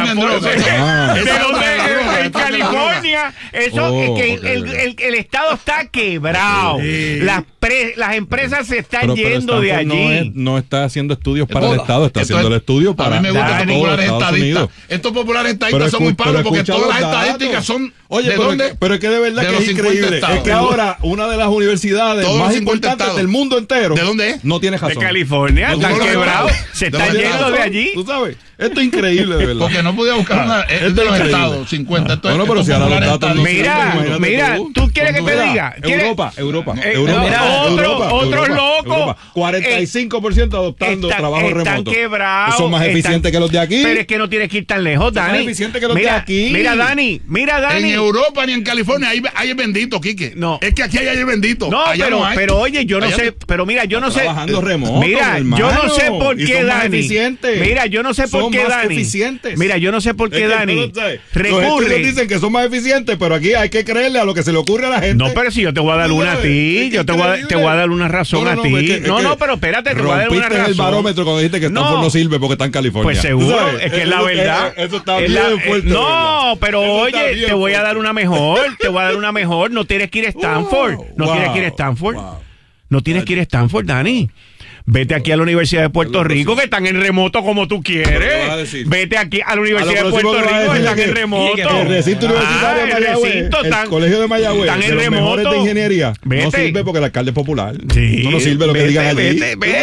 en California. Eso el estado está quebrado. Las empresas se están yendo de allí. No está haciendo estudios para el estado, está haciendo el estudio para. A mí me gustan estos populares estadistas. Estos populares estadistas son muy palos porque todas las estadísticas son. Oye, pero es que de verdad que es increíble. Es que ahora una de las universidades más importantes del mundo entero. ¿De dónde es? No tiene razón. De California, están quebrados. Se están yendo de allí. Tú sabes, esto es increíble, de verdad. Porque no podía buscar una. Es de los estados, 50. Bueno, pero si ahora los datos. Mira, ¿tú quieres que te diga? Europa. Otros locos. 45% adoptando trabajo remoto. Están quebrados. Son más eficientes que los de aquí. Pero es que no tienes que ir tan lejos, Dani. Son más eficientes que los de aquí. Mira, Dani. En Europa ni en California hay el bendito, Quique. No. Es que aquí hay el bendito. No, pero oye, yo no sé. Pero mira, yo no sé. Trabajando remoto. Mira, yo no sé por qué, Dani. Mira, yo no sé por qué, Dani. Mira, yo no sé por qué, Dani. Recurre. Los dicen que son más eficientes, pero aquí hay que creerle a lo que se le ocurre a la gente. No, pero si yo te voy a dar una a ti. Yo te voy a dar una razón a ti. No, pero espérate, te voy a dar una razón. Rompiste el barómetro cuando dijiste que Stanford no sirve porque está en California. Pues seguro, es que es la verdad. Eso está bien fuerte. No, pero oye, te voy a dar una mejor. No tienes que ir a Stanford. No tienes que ir a Stanford. No tienes que ir a Stanford, Dani. Vete aquí a la Universidad de Puerto Rico, que están en remoto como tú quieres. Vete aquí a la Universidad de Puerto Rico, que están en remoto. El recinto universitario de Mayagüez, el colegio de Mayagüez, están en remoto. De ingeniería. No sirve porque el alcalde es popular. No sirve lo que digan allí.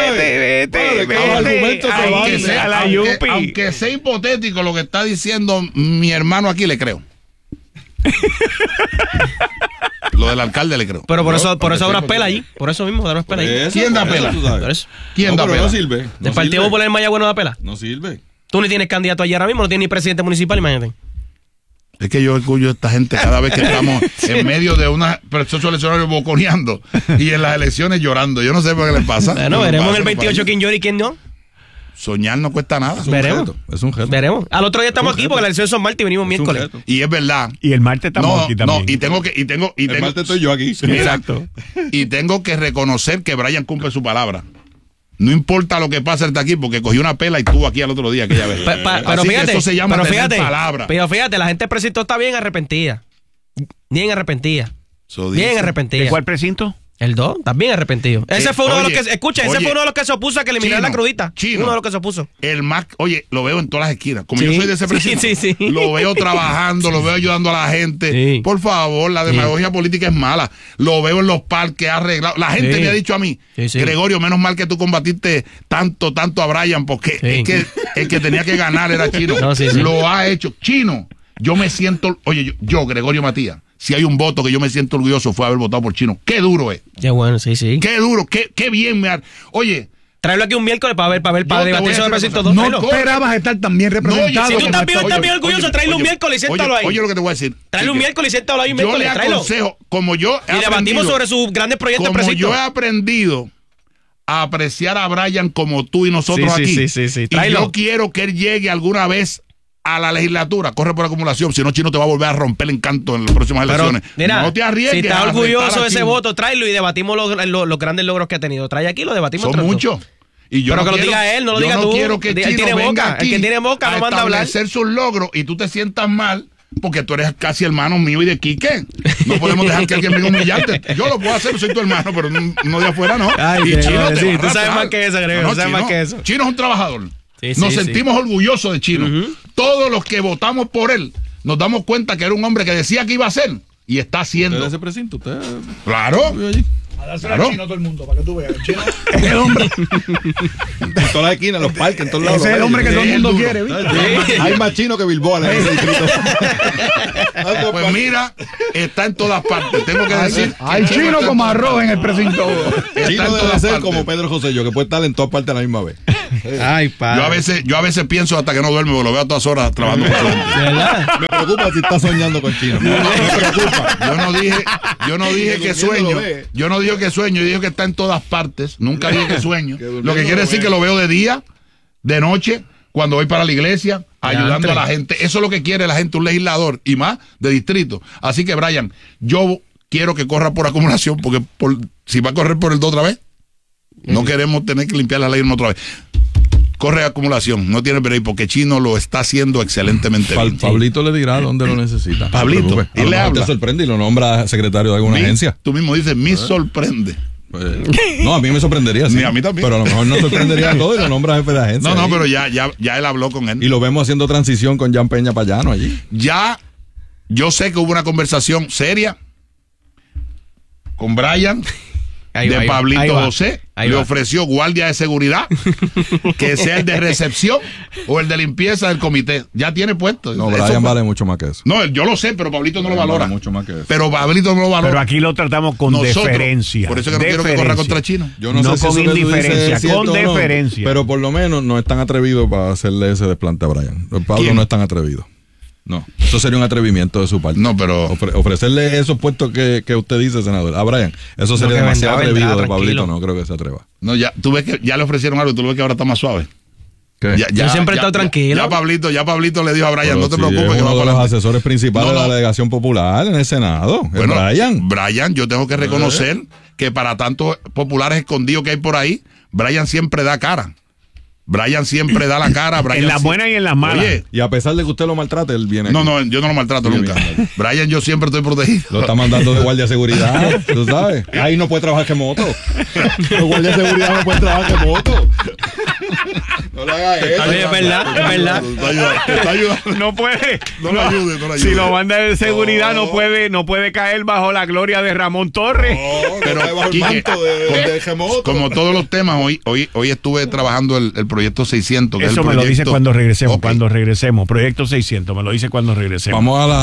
Vete. Aunque sea hipotético lo que está diciendo mi hermano aquí, le creo. Lo del alcalde le creo. Pero por eso da unas pelas allí. Por eso mismo da unas pelas allí. ¿Quién da pela? ¿Quién da pela? No sirve. ¿El Partido Popular en Mayagüez no da pela? No sirve. Tú ni tienes candidato allí ahora mismo, no tienes ni presidente municipal, imagínate. Es que yo escucho a esta gente cada vez que estamos en medio de una proceso eleccionario boconeando y en las elecciones llorando. Yo no sé por qué les pasa. Bueno, veremos en el 28 quién llora y quién no. Soñar no cuesta nada. Es un reto. Veremos. Al otro día estamos aquí porque las elecciones son martes y venimos miércoles. Y es verdad. Y el martes estamos aquí también. El martes estoy yo aquí. Exacto. Y tengo que reconocer que Brian cumple su palabra. No importa lo que pase, él está aquí porque cogió una pela y estuvo aquí al otro día aquella vez. Pero fíjate, eso se llama tener palabra. Pero fíjate, la gente del precinto está bien arrepentida. Bien arrepentida. Bien arrepentida. ¿De cuál precinto? El 2, también arrepentido. Ese fue uno de los que, escucha, ese fue uno de los que se opuso a que eliminara la crudita. Uno de los que se opuso. El más, oye, lo veo en todas las esquinas. Como yo soy de ese precinto, lo veo trabajando, lo veo ayudando a la gente. Por favor, la demagogia política es mala. Lo veo en los parques arreglados. La gente me ha dicho a mí, Gregorio, menos mal que tú combatiste tanto a Brian, porque es que el que tenía que ganar era Chino. Lo ha hecho. Chino, yo me siento, oye, yo Gregorio Matías, si hay un voto que yo me siento orgulloso fue haber votado por Chino. ¡Qué duro es! Ya bueno, sí. ¡Qué duro! ¡Qué bien me ha... Oye... Tráelo aquí un miércoles para debatir sobre el precinto 2. No esperabas estar tan bien representado. Si tú estás bien orgulloso, tráelo un miércoles y siéntalo ahí. Oye lo que te voy a decir. Tráelo un miércoles y siéntalo ahí un miércoles. Yo le aconsejo, como yo he aprendido... Y debatimos sobre sus grandes proyectos de precinto. Como yo he aprendido a apreciar a Brian como tú y nosotros aquí. Sí. Y yo quiero que él llegue alguna vez a la legislatura, corre por acumulación, si no Chino te va a volver a romper el encanto en las próximas elecciones. Mira, no te arriesgues. Si estás orgulloso de ese voto, tráelo y debatimos los grandes logros que ha tenido. Trae aquí, lo debatimos. Son muchos. Y yo pero no que quiero, lo diga él, no lo diga yo tú. no quiero que Él Chino tiene venga boca. aquí El que tiene boca no manda a hablar. establecer sus logros y tú te sientas mal porque tú eres casi hermano mío y de Quique. No podemos dejar que alguien venga a humillarte. Yo lo puedo hacer, soy tu hermano, pero no de afuera no. Ay, y Chino te va a tú sabes arrastrar. más que eso, Gregorio. No, sabes Chino, más que eso. Chino es un trabajador. Sí, Nos sí, sentimos orgullosos de Chino. Todos los que votamos por él nos damos cuenta que era un hombre que decía que iba a hacer y está haciendo. ¿Usted ese precinto? ¿Usted? Claro. A dársela Claro. al Chino a todo el mundo, para que tú veas. El Chino es el hombre. En todas las esquinas, en los parques, en todos lados. Ese es el hombre que todo el mundo quiere, ¿viste? Hay más chino que Bilboa en ese distrito. Pues mira, está en todas partes. Tengo que decir. Hay que Chino está como en todas arroz en el partes. precinto. Está Chino en debe todas ser partes. como Pedro José Yo, que puede estar en todas partes a la misma vez. Ay, padre. Yo a veces pienso hasta que no duermo, porque lo veo a todas horas trabajando con gente. ¿Verdad? Me preocupa si está soñando con Chino. Me preocupa. Yo no dije que sueño. Yo no dije que sueño, yo dije que está en todas partes. Nunca dije que sueño. Lo que quiere decir que lo veo de día, de noche, cuando voy para la iglesia, ayudando a la gente. Eso es lo que quiere la gente, un legislador, y más de distrito. Así que, Brian, yo quiero que corra por acumulación, porque si va a correr por el 2 otra vez, no queremos tener que limpiar la ley otra vez. Corre acumulación, no tiene break, porque Chino lo está haciendo excelentemente bien. Pablito le dirá dónde lo necesita. Pablito, No, y le habla. te sorprende y lo nombra secretario de alguna agencia. Tú mismo dices, me sorprende. No, a mí me sorprendería, sí. Ni a mí también. Pero a lo mejor no sorprendería todo y lo nombra jefe de agencia. No, ahí. pero ya él habló con él. Y lo vemos haciendo transición con Jan Peña Payano allí. Ya, yo sé que hubo una conversación seria con Brian de Pablito José. Le ofreció guardia de seguridad, que sea el de recepción o el de limpieza del comité. Ya tiene puesto. No, Eso Brian fue- vale mucho más que eso. No, yo lo sé, pero Pablito no lo Brian valora. vale mucho más que eso. Pero Pablito no lo valora. Pero aquí lo tratamos con Nosotros, deferencia. por eso que no quiero que corra contra Chino. Yo No sé si con eso que tú indiferencia, dices es cierto con o no, deferencia. pero por lo menos no es tan atrevido para hacerle ese desplante a Brian. Pablo ¿Quién? no es tan atrevido. No, eso sería un atrevimiento de su parte. No, pero ofrecerle esos puestos que usted dice, senador, a Brian, eso sería que demasiado vendrá, atrevido de tranquilo. Pablito, no creo que se atreva. no, ya tú ves que ya le ofrecieron algo y tú lo ves que ahora está más suave. ¿Qué? Yo siempre he estado tranquilo. Ya Pablito le dijo a Brian, Pero no te si preocupes es que uno va de para los adelante. asesores principales No, de la no. delegación popular en el Senado. Es Bueno, Brian. Yo tengo que reconocer que para tantos populares escondidos que hay por ahí, Brian siempre da cara. Brian siempre da la cara. Brian En las buenas y en las malas. Oye, Y a pesar de que usted lo maltrate, él viene. no, aquí. no, yo no lo maltrato Bien, nunca. bien. Brian, yo siempre estoy protegido. Lo está mandando de guardia de seguridad, tú sabes. Ahí no puede trabajar que moto. Los guardias de seguridad no pueden trabajar que moto. No le hagas eso. Oye, es verdad, es verdad. Te está ayudando. No puede. No lo ayude, no lo ayude. Si lo manda de seguridad, no puede caer bajo la gloria de Ramón Torres. Pero, Pero bajo el Quique, manto de Gemoto. Como todos los temas, hoy estuve trabajando el proyecto 600. Que es Eso el me lo dice proyecto- cuando regresemos. Ok. Cuando regresemos. Proyecto 600, me lo dice cuando regresemos. Vamos a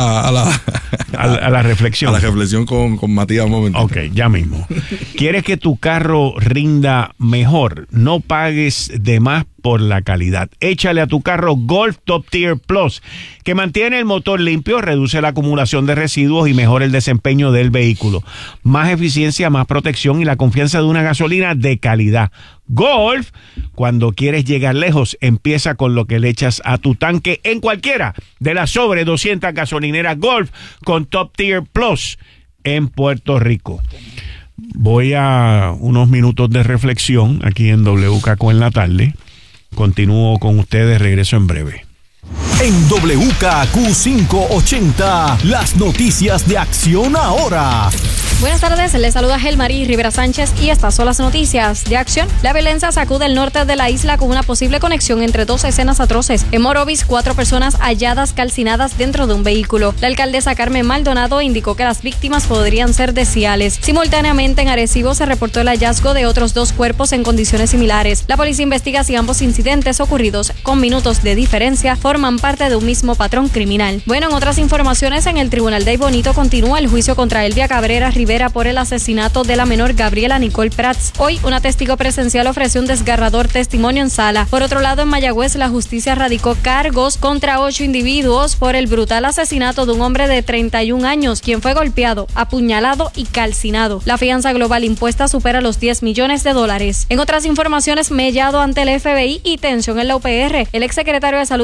la reflexión. A la reflexión con Matías un momento. Ok, ya mismo. ¿Quieres que tu carro rinda mejor? No pagues de más por la calidad. Échale a tu carro Golf Top Tier Plus, que mantiene el motor limpio, reduce la acumulación de residuos y mejora el desempeño del vehículo. Más eficiencia, más protección y la confianza de una gasolina de calidad. Golf, cuando quieres llegar lejos, empieza con lo que le echas a tu tanque en cualquiera de las sobre 200 gasolineras Golf con Top Tier Plus en Puerto Rico. Voy a unos minutos de reflexión aquí en WKQ en la tarde. Continúo con ustedes, regreso en breve. En WKQ 580, las noticias de Acción Ahora. Buenas tardes, les saluda Gelmarí Rivera Sánchez y estas son las noticias de Acción. La violencia sacude el norte de la isla con una posible conexión entre dos escenas atroces. En Morovis, 4 personas halladas calcinadas dentro de un vehículo. La alcaldesa Carmen Maldonado indicó que las víctimas podrían ser de Ciales. Simultáneamente en Arecibo se reportó el hallazgo de otros 2 cuerpos en condiciones similares. La policía investiga si ambos incidentes ocurridos con minutos de diferencia forman parte de un mismo patrón criminal. Bueno, en otras informaciones, en el Tribunal de Bonito continúa el juicio contra Elvia Cabrera Rivera por el asesinato de la menor Gabriela Nicole Prats. Hoy, una testigo presencial ofreció un desgarrador testimonio en sala. Por otro lado, en Mayagüez, la justicia radicó cargos contra 8 individuos por el brutal asesinato de un hombre de 31 años, quien fue golpeado, apuñalado y calcinado. La fianza global impuesta supera los $10 millones. En otras informaciones, mellado ante el FBI y tensión en la UPR. El exsecretario de Salud, Carlos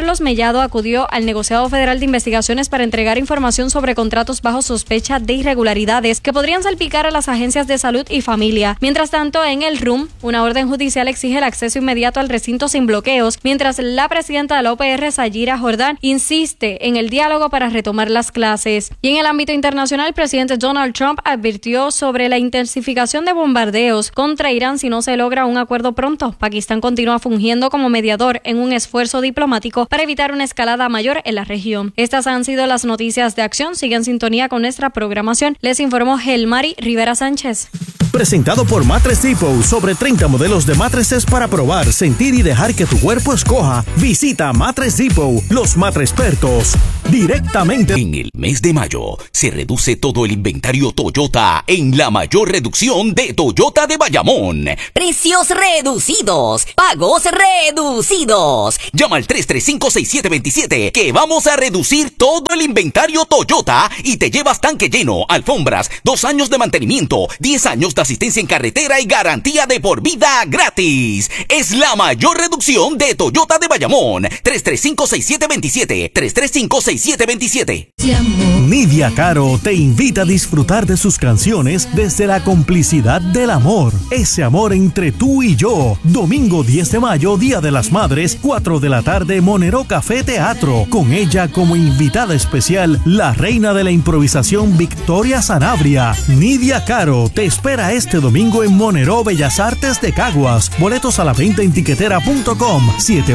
Carlos Mellado acudió al negociado federal de investigaciones para entregar información sobre contratos bajo sospecha de irregularidades que podrían salpicar a las agencias de salud y familia. Mientras tanto, en el RUM, una orden judicial exige el acceso inmediato al recinto sin bloqueos, mientras la presidenta de la UPR, Sayira Jordán, insiste en el diálogo para retomar las clases. Y en el ámbito internacional, el presidente Donald Trump advirtió sobre la intensificación de bombardeos contra Irán si no se logra un acuerdo pronto. Pakistán continúa fungiendo como mediador en un esfuerzo diplomático para evitar una escalada mayor en la región. Estas han sido las noticias de acción. Sigue en sintonía con nuestra programación. Les informó Gelmari Rivera Sánchez. Presentado por Mattress Depot, sobre 30 modelos de mattresses para probar, sentir y dejar que tu cuerpo escoja. Visita Mattress Depot, los matrespertos, directamente. En el mes de mayo se reduce todo el inventario Toyota en la mayor reducción de Toyota de Bayamón. Precios reducidos, pagos reducidos. Llama al 335-6727 que vamos a reducir todo el inventario Toyota y te llevas tanque lleno, alfombras, 2 años de mantenimiento, 10 años de asistencia en carretera y garantía de por vida gratis. Es la mayor reducción de Toyota de Bayamón. 335-6727. 335-6727. Nidia Caro te invita a disfrutar de sus canciones desde la complicidad del amor. Ese amor entre tú y yo. Domingo 10 de mayo, Día de las Madres, 4 de la tarde, Monero Café Teatro. Con ella como invitada especial, la reina de la improvisación Victoria Sanabria. Nidia Caro te espera este domingo en Monero Bellas Artes de Caguas. Boletos a la venta en tiquetera.com.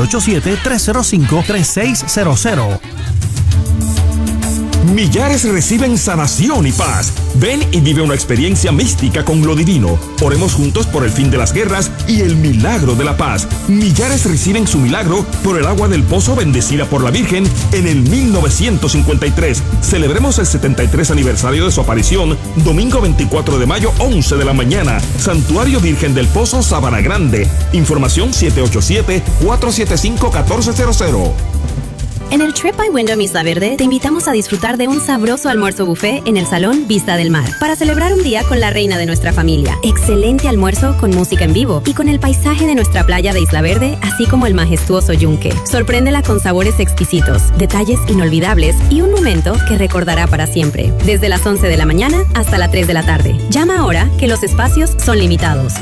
787-305-3600. Millares reciben sanación y paz. Ven y vive una experiencia mística con lo divino. Oremos juntos por el fin de las guerras y el milagro de la paz. Millares reciben su milagro por el agua del pozo bendecida por la Virgen en el 1953. Celebremos el 73 aniversario de su aparición, domingo 24 de mayo, 11 de la mañana. Santuario Virgen del Pozo, Sabana Grande. Información 787-475-1400. En el Trip by Wyndham Isla Verde te invitamos a disfrutar de un sabroso almuerzo buffet en el Salón Vista del Mar para celebrar un día con la reina de nuestra familia. Excelente almuerzo con música en vivo y con el paisaje de nuestra playa de Isla Verde, así como el majestuoso yunque. Sorpréndela con sabores exquisitos, detalles inolvidables y un momento que recordará para siempre. Desde las 11 de la mañana hasta las 3 de la tarde. Llama ahora que los espacios son limitados.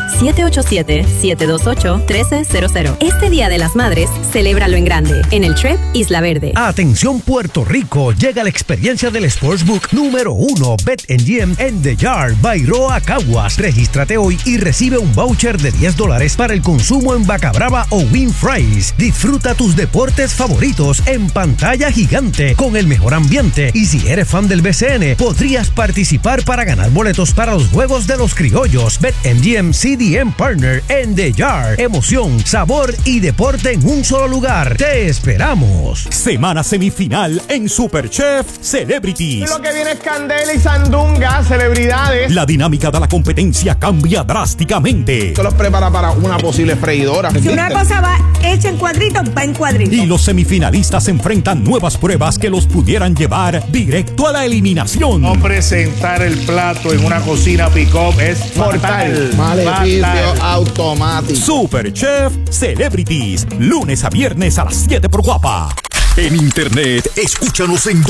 787-728-1300. Este Día de las Madres, celébralo en grande en el Trip Isla Verde. Atención Puerto Rico, llega la experiencia del Sportsbook número 1 BetMGM en The Yard, Bairoa, Caguas. Regístrate hoy y recibe un voucher de $10 para el consumo en Vaca Brava o Win Fries. Disfruta tus deportes favoritos en pantalla gigante con el mejor ambiente. Y si eres fan del BCN, podrías participar para ganar boletos para los Juegos de los Criollos. BetMGM CDM Partner en The Yard. Emoción, sabor y deporte en un solo lugar. Te esperamos. Semana semifinal en Superchef Celebrities. Lo que viene es candela y sandunga, celebridades. La dinámica de la competencia cambia drásticamente. Esto los prepara para una posible freidora. Si una cosa va hecha en cuadritos, va en cuadritos. Y los semifinalistas enfrentan nuevas pruebas que los pudieran llevar directo a la eliminación. No presentar el plato en una cocina pick-up es mortal. Maleficio automático. Superchef Celebrities. Lunes a viernes a las 7 por Guapa. En internet, escúchanos en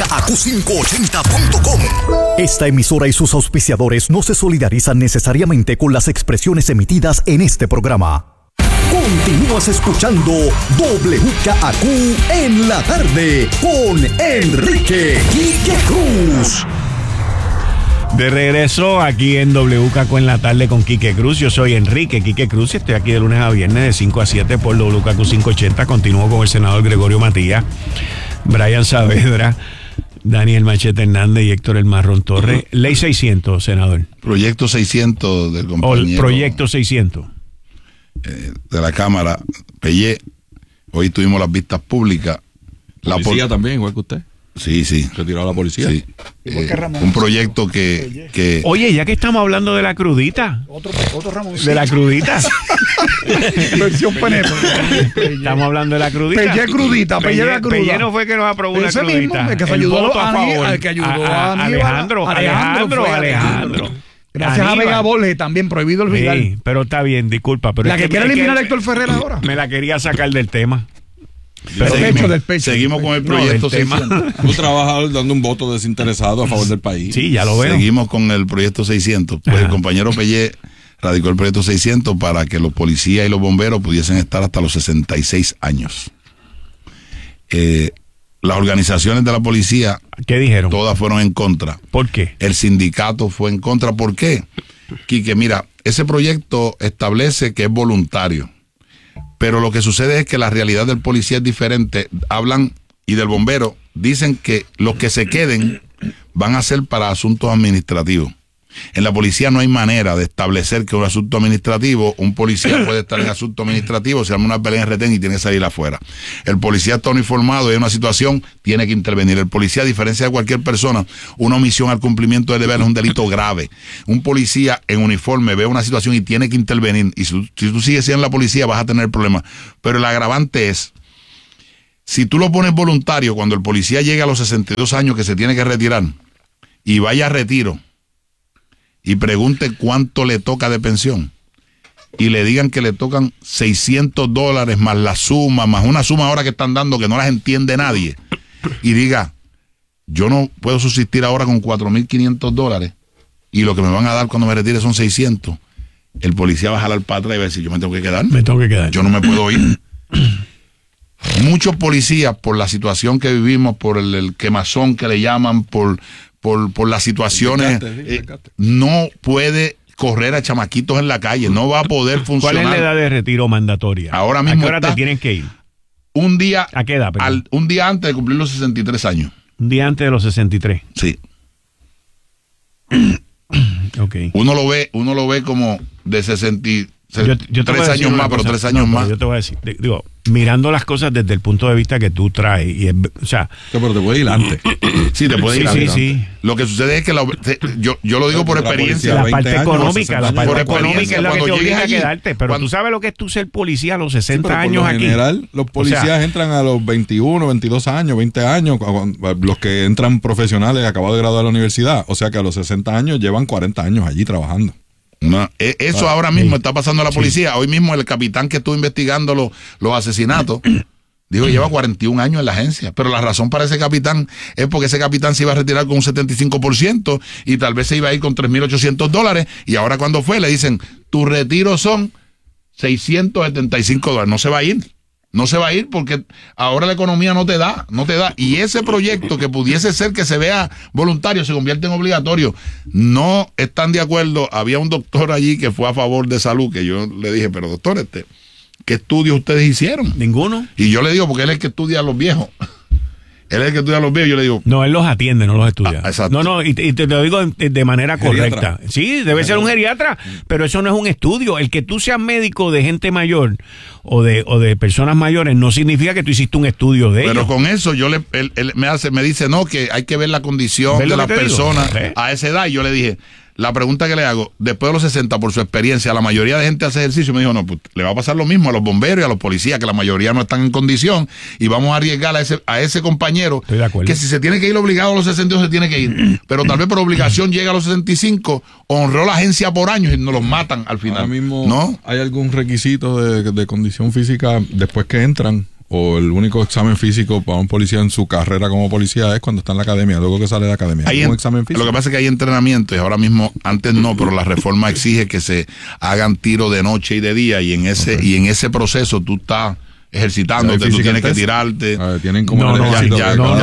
WKAQ580.com. Esta emisora y sus auspiciadores no se solidarizan necesariamente con las expresiones emitidas en este programa. Continúas escuchando WKAQ en la tarde con Enrique Quique Cruz. De regreso aquí en WKAQ en la tarde con Quique Cruz. Yo soy Enrique Quique Cruz y estoy aquí de lunes a viernes de 5 a 7 por WKAQ 580. Continúo con el senador Gregorio Matías, Brian Saavedra, Daniel Machete Hernández y Héctor El Marrón Torres. Ley 600, senador. Proyecto 600 del compañero. Proyecto 600. De la Cámara, Pellé. Hoy tuvimos las vistas públicas. La policía también, igual que usted. Sí. ¿Retiró a la policía? Sí. Un proyecto que... Oye, ya que estamos hablando de la crudita. Otro Ramón. De la crudita. Versión Penedo. Estamos hablando de la crudita. Pellé crudita, Pellé la crudita. Pellé no fue que nos aprobó la ese crudita. Mismo, el que se ayudó a favor. Al que ayudó a Alejandro. Gracias a Vega Borges, también prohibido olvidar. Sí, pero está bien, disculpa. Pero la que quiere eliminar a Héctor Ferrer ahora. Me la quería sacar del tema. Seguimos con el proyecto 600. Un trabajador dando un voto desinteresado a favor del país. Sí, ya lo veo. Seguimos con el proyecto 600. Pues el compañero Pellé radicó el proyecto 600 para que los policías y los bomberos pudiesen estar hasta los 66 años. Las organizaciones de la policía, ¿qué dijeron? Todas fueron en contra. ¿Por qué? El sindicato fue en contra. ¿Por qué? Quique, mira, ese proyecto establece que es voluntario, pero lo que sucede es que la realidad del policía es diferente. Hablan, y del bombero, dicen que los que se queden van a ser para asuntos administrativos. En la policía no hay manera de establecer que un asunto administrativo, un policía puede estar en asunto administrativo, se arma una pelea en retén y tiene que salir afuera. El policía está uniformado y en una situación tiene que intervenir. El policía, a diferencia de cualquier persona, una omisión al cumplimiento de deber es un delito grave. Un policía en uniforme ve una situación y tiene que intervenir. Y si tú sigues siendo la policía vas a tener problemas. Pero el agravante es, si tú lo pones voluntario, cuando el policía llega a los 62 años que se tiene que retirar y vaya a retiro, y pregunte cuánto le toca de pensión y le digan que le tocan $600 más la suma, más una suma ahora que están dando que no las entiende nadie, y diga, yo no puedo subsistir ahora con $4,500 y lo que me van a dar cuando me retire son 600, el policía va a jalar para atrás y va a decir, yo me tengo que quedar. Yo no me puedo ir. Muchos policías, por la situación que vivimos, por el quemazón que le llaman, por las situaciones, no puede correr a chamaquitos en la calle, no va a poder funcionar. ¿Cuál es la edad de retiro mandatoria? Ahora mismo ¿a qué hora te tienen que ir? Un día, ¿a qué edad? Un día antes de cumplir los 63 años. Un día antes de los 63. Sí. Okay. Uno lo ve como de 63 años más, pero 3 años más. Yo te voy a decir, digo, mirando las cosas desde el punto de vista que tú traes, y o sea, pero te puede ir antes. Sí, te puede ir antes. Sí. Lo que sucede es que yo lo digo por experiencia. La parte económica es la que te obliga a quedarte, pero tú sabes lo que es tú ser policía a los 60 años aquí. En general, los policías entran a los 21, 22 años, 20 años, los que entran profesionales acabados de graduar de la universidad, o sea que a los 60 años llevan 40 años allí trabajando. No, eso ahora mismo está pasando a la policía. Hoy mismo el capitán que estuvo investigando los asesinatos dijo que lleva 41 años en la agencia, pero la razón para ese capitán es porque ese capitán se iba a retirar con un 75% y tal vez se iba a ir con $3,800, y ahora cuando fue le dicen, tu retiro son $675. No se va a ir. No se va a ir porque ahora la economía no te da. Y ese proyecto que pudiese ser que se vea voluntario se convierte en obligatorio. No están de acuerdo. Había un doctor allí que fue a favor de salud, que yo le dije, pero doctor, ¿qué estudios ustedes hicieron? Ninguno. Y yo le digo, porque él es el que estudia a los viejos. Él es el que estudia a los viejos, yo le digo. No, él los atiende, no los estudia. Exacto. No, y te lo digo de manera ¿Geriatra? correcta. Sí, debe ser un geriatra, pero eso no es un estudio. El que tú seas médico de gente mayor o de personas mayores no significa que tú hiciste un estudio de ellos. Pero con eso él me dice, no, que hay que ver la condición de las personas a esa edad. Y yo le dije, la pregunta que le hago, después de los 60, por su experiencia, la mayoría de gente hace ejercicio. Me dijo, no, pues le va a pasar lo mismo a los bomberos y a los policías, que la mayoría no están en condición, y vamos a arriesgar a ese compañero que si se tiene que ir obligado a los 62 se tiene que ir, pero tal vez por obligación llega a los 65, honró la agencia por años y nos los matan al final. Ahora mismo, ¿no? ¿Hay algún requisito de condición física después que entran? ¿O el único examen físico para un policía en su carrera como policía es cuando está en la academia, luego que sale de la academia? ¿Hay un examen físico? Lo que pasa es que hay entrenamiento y ahora mismo, antes no, pero la reforma exige que se hagan tiros de noche y de día, y en ese proceso tú estás ejercitándote, tú tienes que tirarte. Tienen como no lo hay.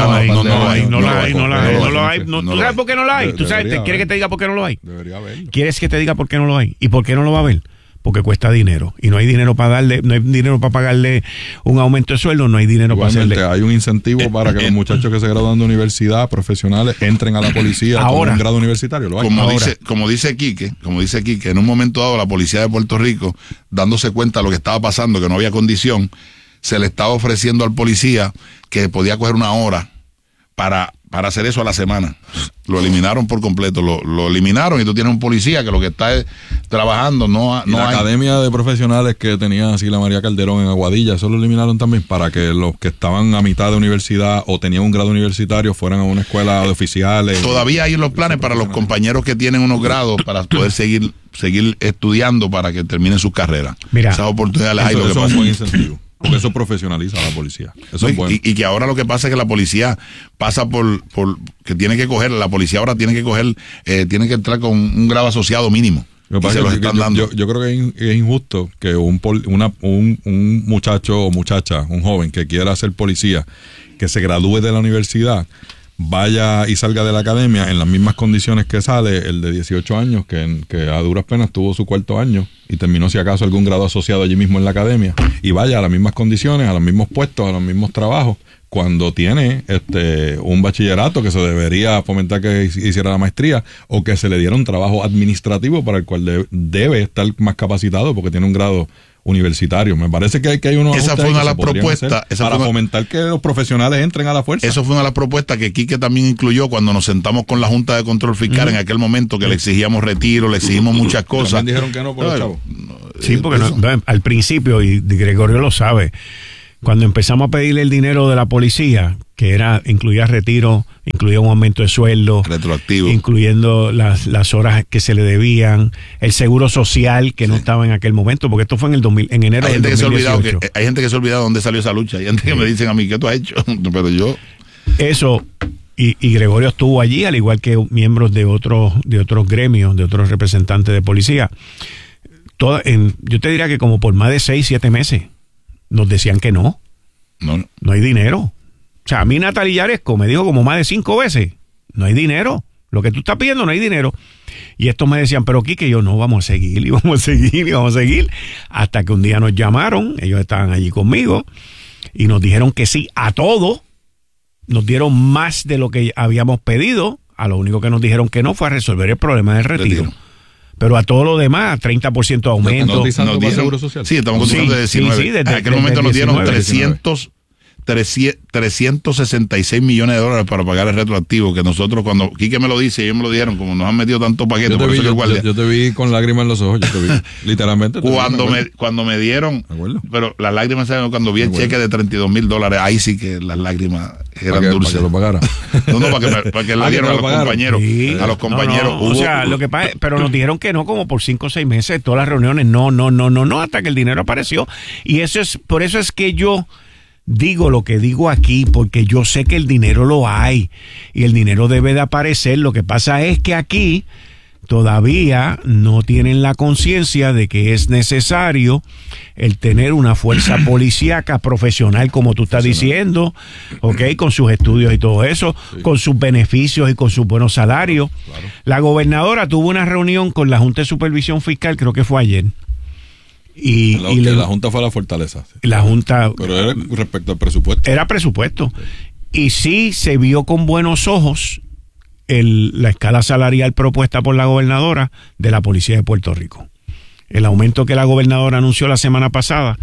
¿Tú sabes por qué no lo hay? ¿Tú sabes? ¿Quieres que te diga por qué no lo hay? Debería haberlo. ¿Quieres que te diga por qué no lo hay? ¿Y por qué no lo va a haber? Porque cuesta dinero, y no hay dinero para darle, no hay dinero para pagarle un aumento de sueldo, no hay dinero igualmente, para hacerle. Hay un incentivo para que los muchachos que se gradúan de universidad, profesionales, entren a la policía con un grado universitario. Lo hay. Como dice Quique, en un momento dado la policía de Puerto Rico, dándose cuenta de lo que estaba pasando, que no había condición, se le estaba ofreciendo al policía que podía coger una hora para hacer eso a la semana. Lo eliminaron por completo, lo eliminaron, y tú tienes un policía que lo que está es trabajando, no hay. Academia de profesionales que tenía Sila María Calderón en Aguadilla, eso lo eliminaron también para que los que estaban a mitad de universidad o tenían un grado universitario fueran a una escuela de oficiales. Todavía hay los planes para los compañeros que tienen unos grados para poder seguir estudiando para que terminen sus carreras. Mira, esas oportunidades hay. Eso es un buen incentivo. Porque eso profesionaliza a la policía. Eso es bueno. Y que ahora lo que pasa es que la policía pasa por que tiene que coger, la policía ahora tiene que coger, tiene que entrar con un grado asociado mínimo. Yo creo que es injusto que un muchacho o muchacha, un joven que quiera ser policía, que se gradúe de la universidad, vaya y salga de la academia en las mismas condiciones que sale el de 18 años, que a duras penas tuvo su cuarto año y terminó si acaso algún grado asociado allí mismo en la academia, y vaya a las mismas condiciones, a los mismos puestos, a los mismos trabajos, cuando tiene un bachillerato que se debería fomentar que hiciera la maestría, o que se le diera un trabajo administrativo para el cual debe estar más capacitado porque tiene un grado universitario. Me parece que hay unos esa fue una de las propuestas para fomentar que los profesionales entren a la fuerza. Eso fue una de las propuestas que Quique también incluyó cuando nos sentamos con la Junta de Control Fiscal en aquel momento, que le exigíamos retiro, le exigimos muchas cosas. También dijeron que no por los chavos. Sí, porque al principio, y Gregorio lo sabe, cuando empezamos a pedirle el dinero de la policía, que incluía retiro, incluía un aumento de sueldo, retroactivo, incluyendo las horas que se le debían, el seguro social que no estaba en aquel momento, porque esto fue en enero del 2018. Hay gente que se ha olvidado dónde salió esa lucha. Hay gente que me dicen a mí, ¿qué tú has hecho? Pero yo... Eso, y Gregorio estuvo allí, al igual que miembros de otros gremios, de otros representantes de policía. Yo te diría que como por más de 6-7 meses nos decían que no hay dinero. O sea, a mí Natalia Yaresco me dijo como más de 5 veces, no hay dinero, lo que tú estás pidiendo no hay dinero. Y estos me decían, pero Quique, yo no, vamos a seguir, hasta que un día nos llamaron, ellos estaban allí conmigo, y nos dijeron que sí a todo, nos dieron más de lo que habíamos pedido, a lo único que nos dijeron que no fue a resolver el problema del retiro. Pero a todo lo demás, 30% de aumento. ¿Nos dieron seguro social? Sí, estamos cotizando de 19. Sí, en aquel momento nos dieron 366 millones de dólares para pagar el retroactivo, que nosotros, cuando Quique me lo dice, ellos me lo dijeron, como nos han metido tantos paquetes, yo te vi con lágrimas en los ojos, literalmente. Cuando me dieron, pero las lágrimas salieron cuando vi el cheque de $32,000, ahí sí que las lágrimas eran dulces. Para que lo pagara. Para que le dieran a los compañeros. Sí. A los compañeros. O sea, lo que pasa, pero nos dijeron que no como por 5 o 6 meses, todas las reuniones, no, hasta que el dinero apareció. Y por eso es que yo digo lo que digo aquí, porque yo sé que el dinero lo hay y el dinero debe de aparecer. Lo que pasa es que aquí todavía no tienen la conciencia de que es necesario el tener una fuerza policíaca profesional, como tú estás diciendo, ¿okay? Con sus estudios y todo eso, con sus beneficios y con sus buenos salarios. Claro. La gobernadora tuvo una reunión con la Junta de Supervisión Fiscal, creo que fue ayer. La Junta fue a la fortaleza. La Junta. Pero era respecto al presupuesto. Era presupuesto. Y sí se vio con buenos ojos la escala salarial propuesta por la gobernadora de la Policía de Puerto Rico. El aumento que la gobernadora anunció la semana pasada,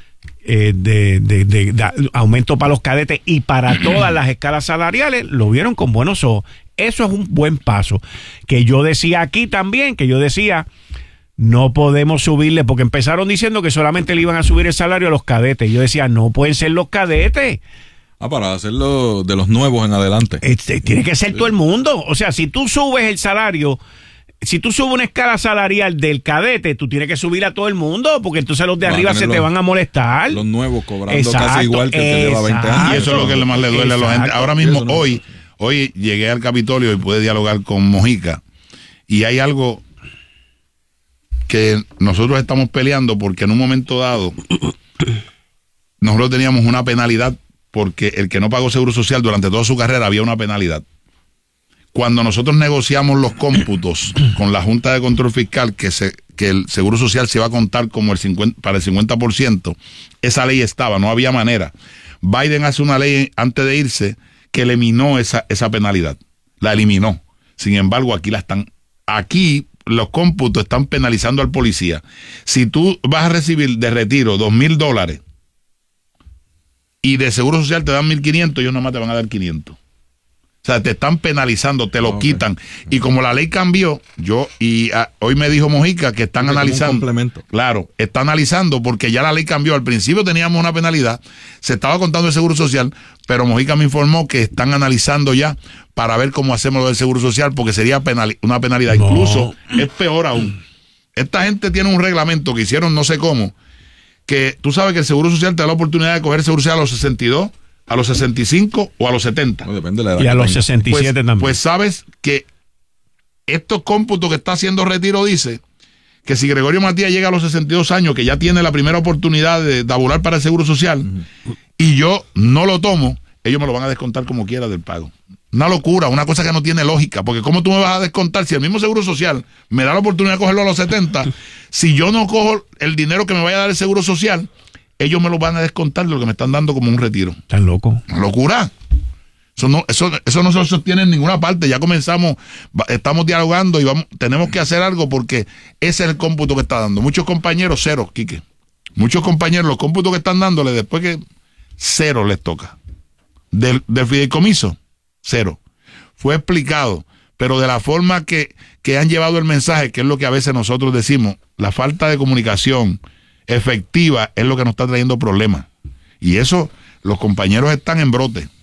de aumento para los cadetes y para todas las escalas salariales, lo vieron con buenos ojos. Eso es un buen paso. Que yo decía aquí también, no podemos subirle, porque empezaron diciendo que solamente le iban a subir el salario a los cadetes. Yo decía, no pueden ser los cadetes. Para hacerlo de los nuevos en adelante. Tiene que ser todo el mundo. O sea, si tú subes el salario, si tú subes una escala salarial del cadete, tú tienes que subir a todo el mundo, porque entonces los de arriba se te van a molestar. Los nuevos cobrando casi igual que el que lleva 20 años. Y eso es lo que más le duele a la gente. Ahora mismo, hoy llegué al Capitolio y pude dialogar con Mojica. Y hay algo que nosotros estamos peleando, porque en un momento dado nosotros teníamos una penalidad, porque el que no pagó seguro social durante toda su carrera había una penalidad. Cuando nosotros negociamos los cómputos con la Junta de Control Fiscal, que el seguro social se iba a contar como para el 50%, esa ley estaba, no había manera. Biden hace una ley antes de irse que eliminó esa penalidad, la eliminó. Sin embargo, aquí los cómputos están penalizando al policía. Si tú vas a recibir de retiro $2,000 y de seguro social te dan 1,500, ellos nomás te van a dar 500. O sea, te están penalizando, te lo quitan. Y como la ley cambió, hoy me dijo Mojica que están analizando. Un complemento. Claro, está analizando porque ya la ley cambió. Al principio teníamos una penalidad, se estaba contando el seguro social, pero Mojica me informó que están analizando ya para ver cómo hacemos lo del seguro social, porque sería una penalidad. Incluso es peor aún. Esta gente tiene un reglamento que hicieron no sé cómo, que tú sabes que el Seguro Social te da la oportunidad de coger el Seguro Social a los 62, a los 65 o a los 70. No, depende de la edad. Y a los 67 también. Pues sabes que estos cómputos que está haciendo Retiro dice que si Gregorio Matías llega a los 62 años, que ya tiene la primera oportunidad de abonar para el Seguro Social, y yo no lo tomo, ellos me lo van a descontar como quiera del pago. Una locura, una cosa que no tiene lógica, porque ¿cómo tú me vas a descontar si el mismo Seguro Social me da la oportunidad de cogerlo a los 70? Si yo no cojo el dinero que me vaya a dar el Seguro Social, ellos me lo van a descontar de lo que me están dando como un retiro. ¿Estás loco? Una locura. Eso no se sostiene en ninguna parte. Ya comenzamos, estamos dialogando y tenemos que hacer algo porque ese es el cómputo que está dando. Muchos compañeros, cero, Quique. Muchos compañeros, los cómputos que están dándole después que cero les toca. Del fideicomiso, cero. Fue explicado, pero de la forma que han llevado el mensaje, que es lo que a veces nosotros decimos, la falta de comunicación efectiva es lo que nos está trayendo problemas. Y eso, los compañeros están en brote.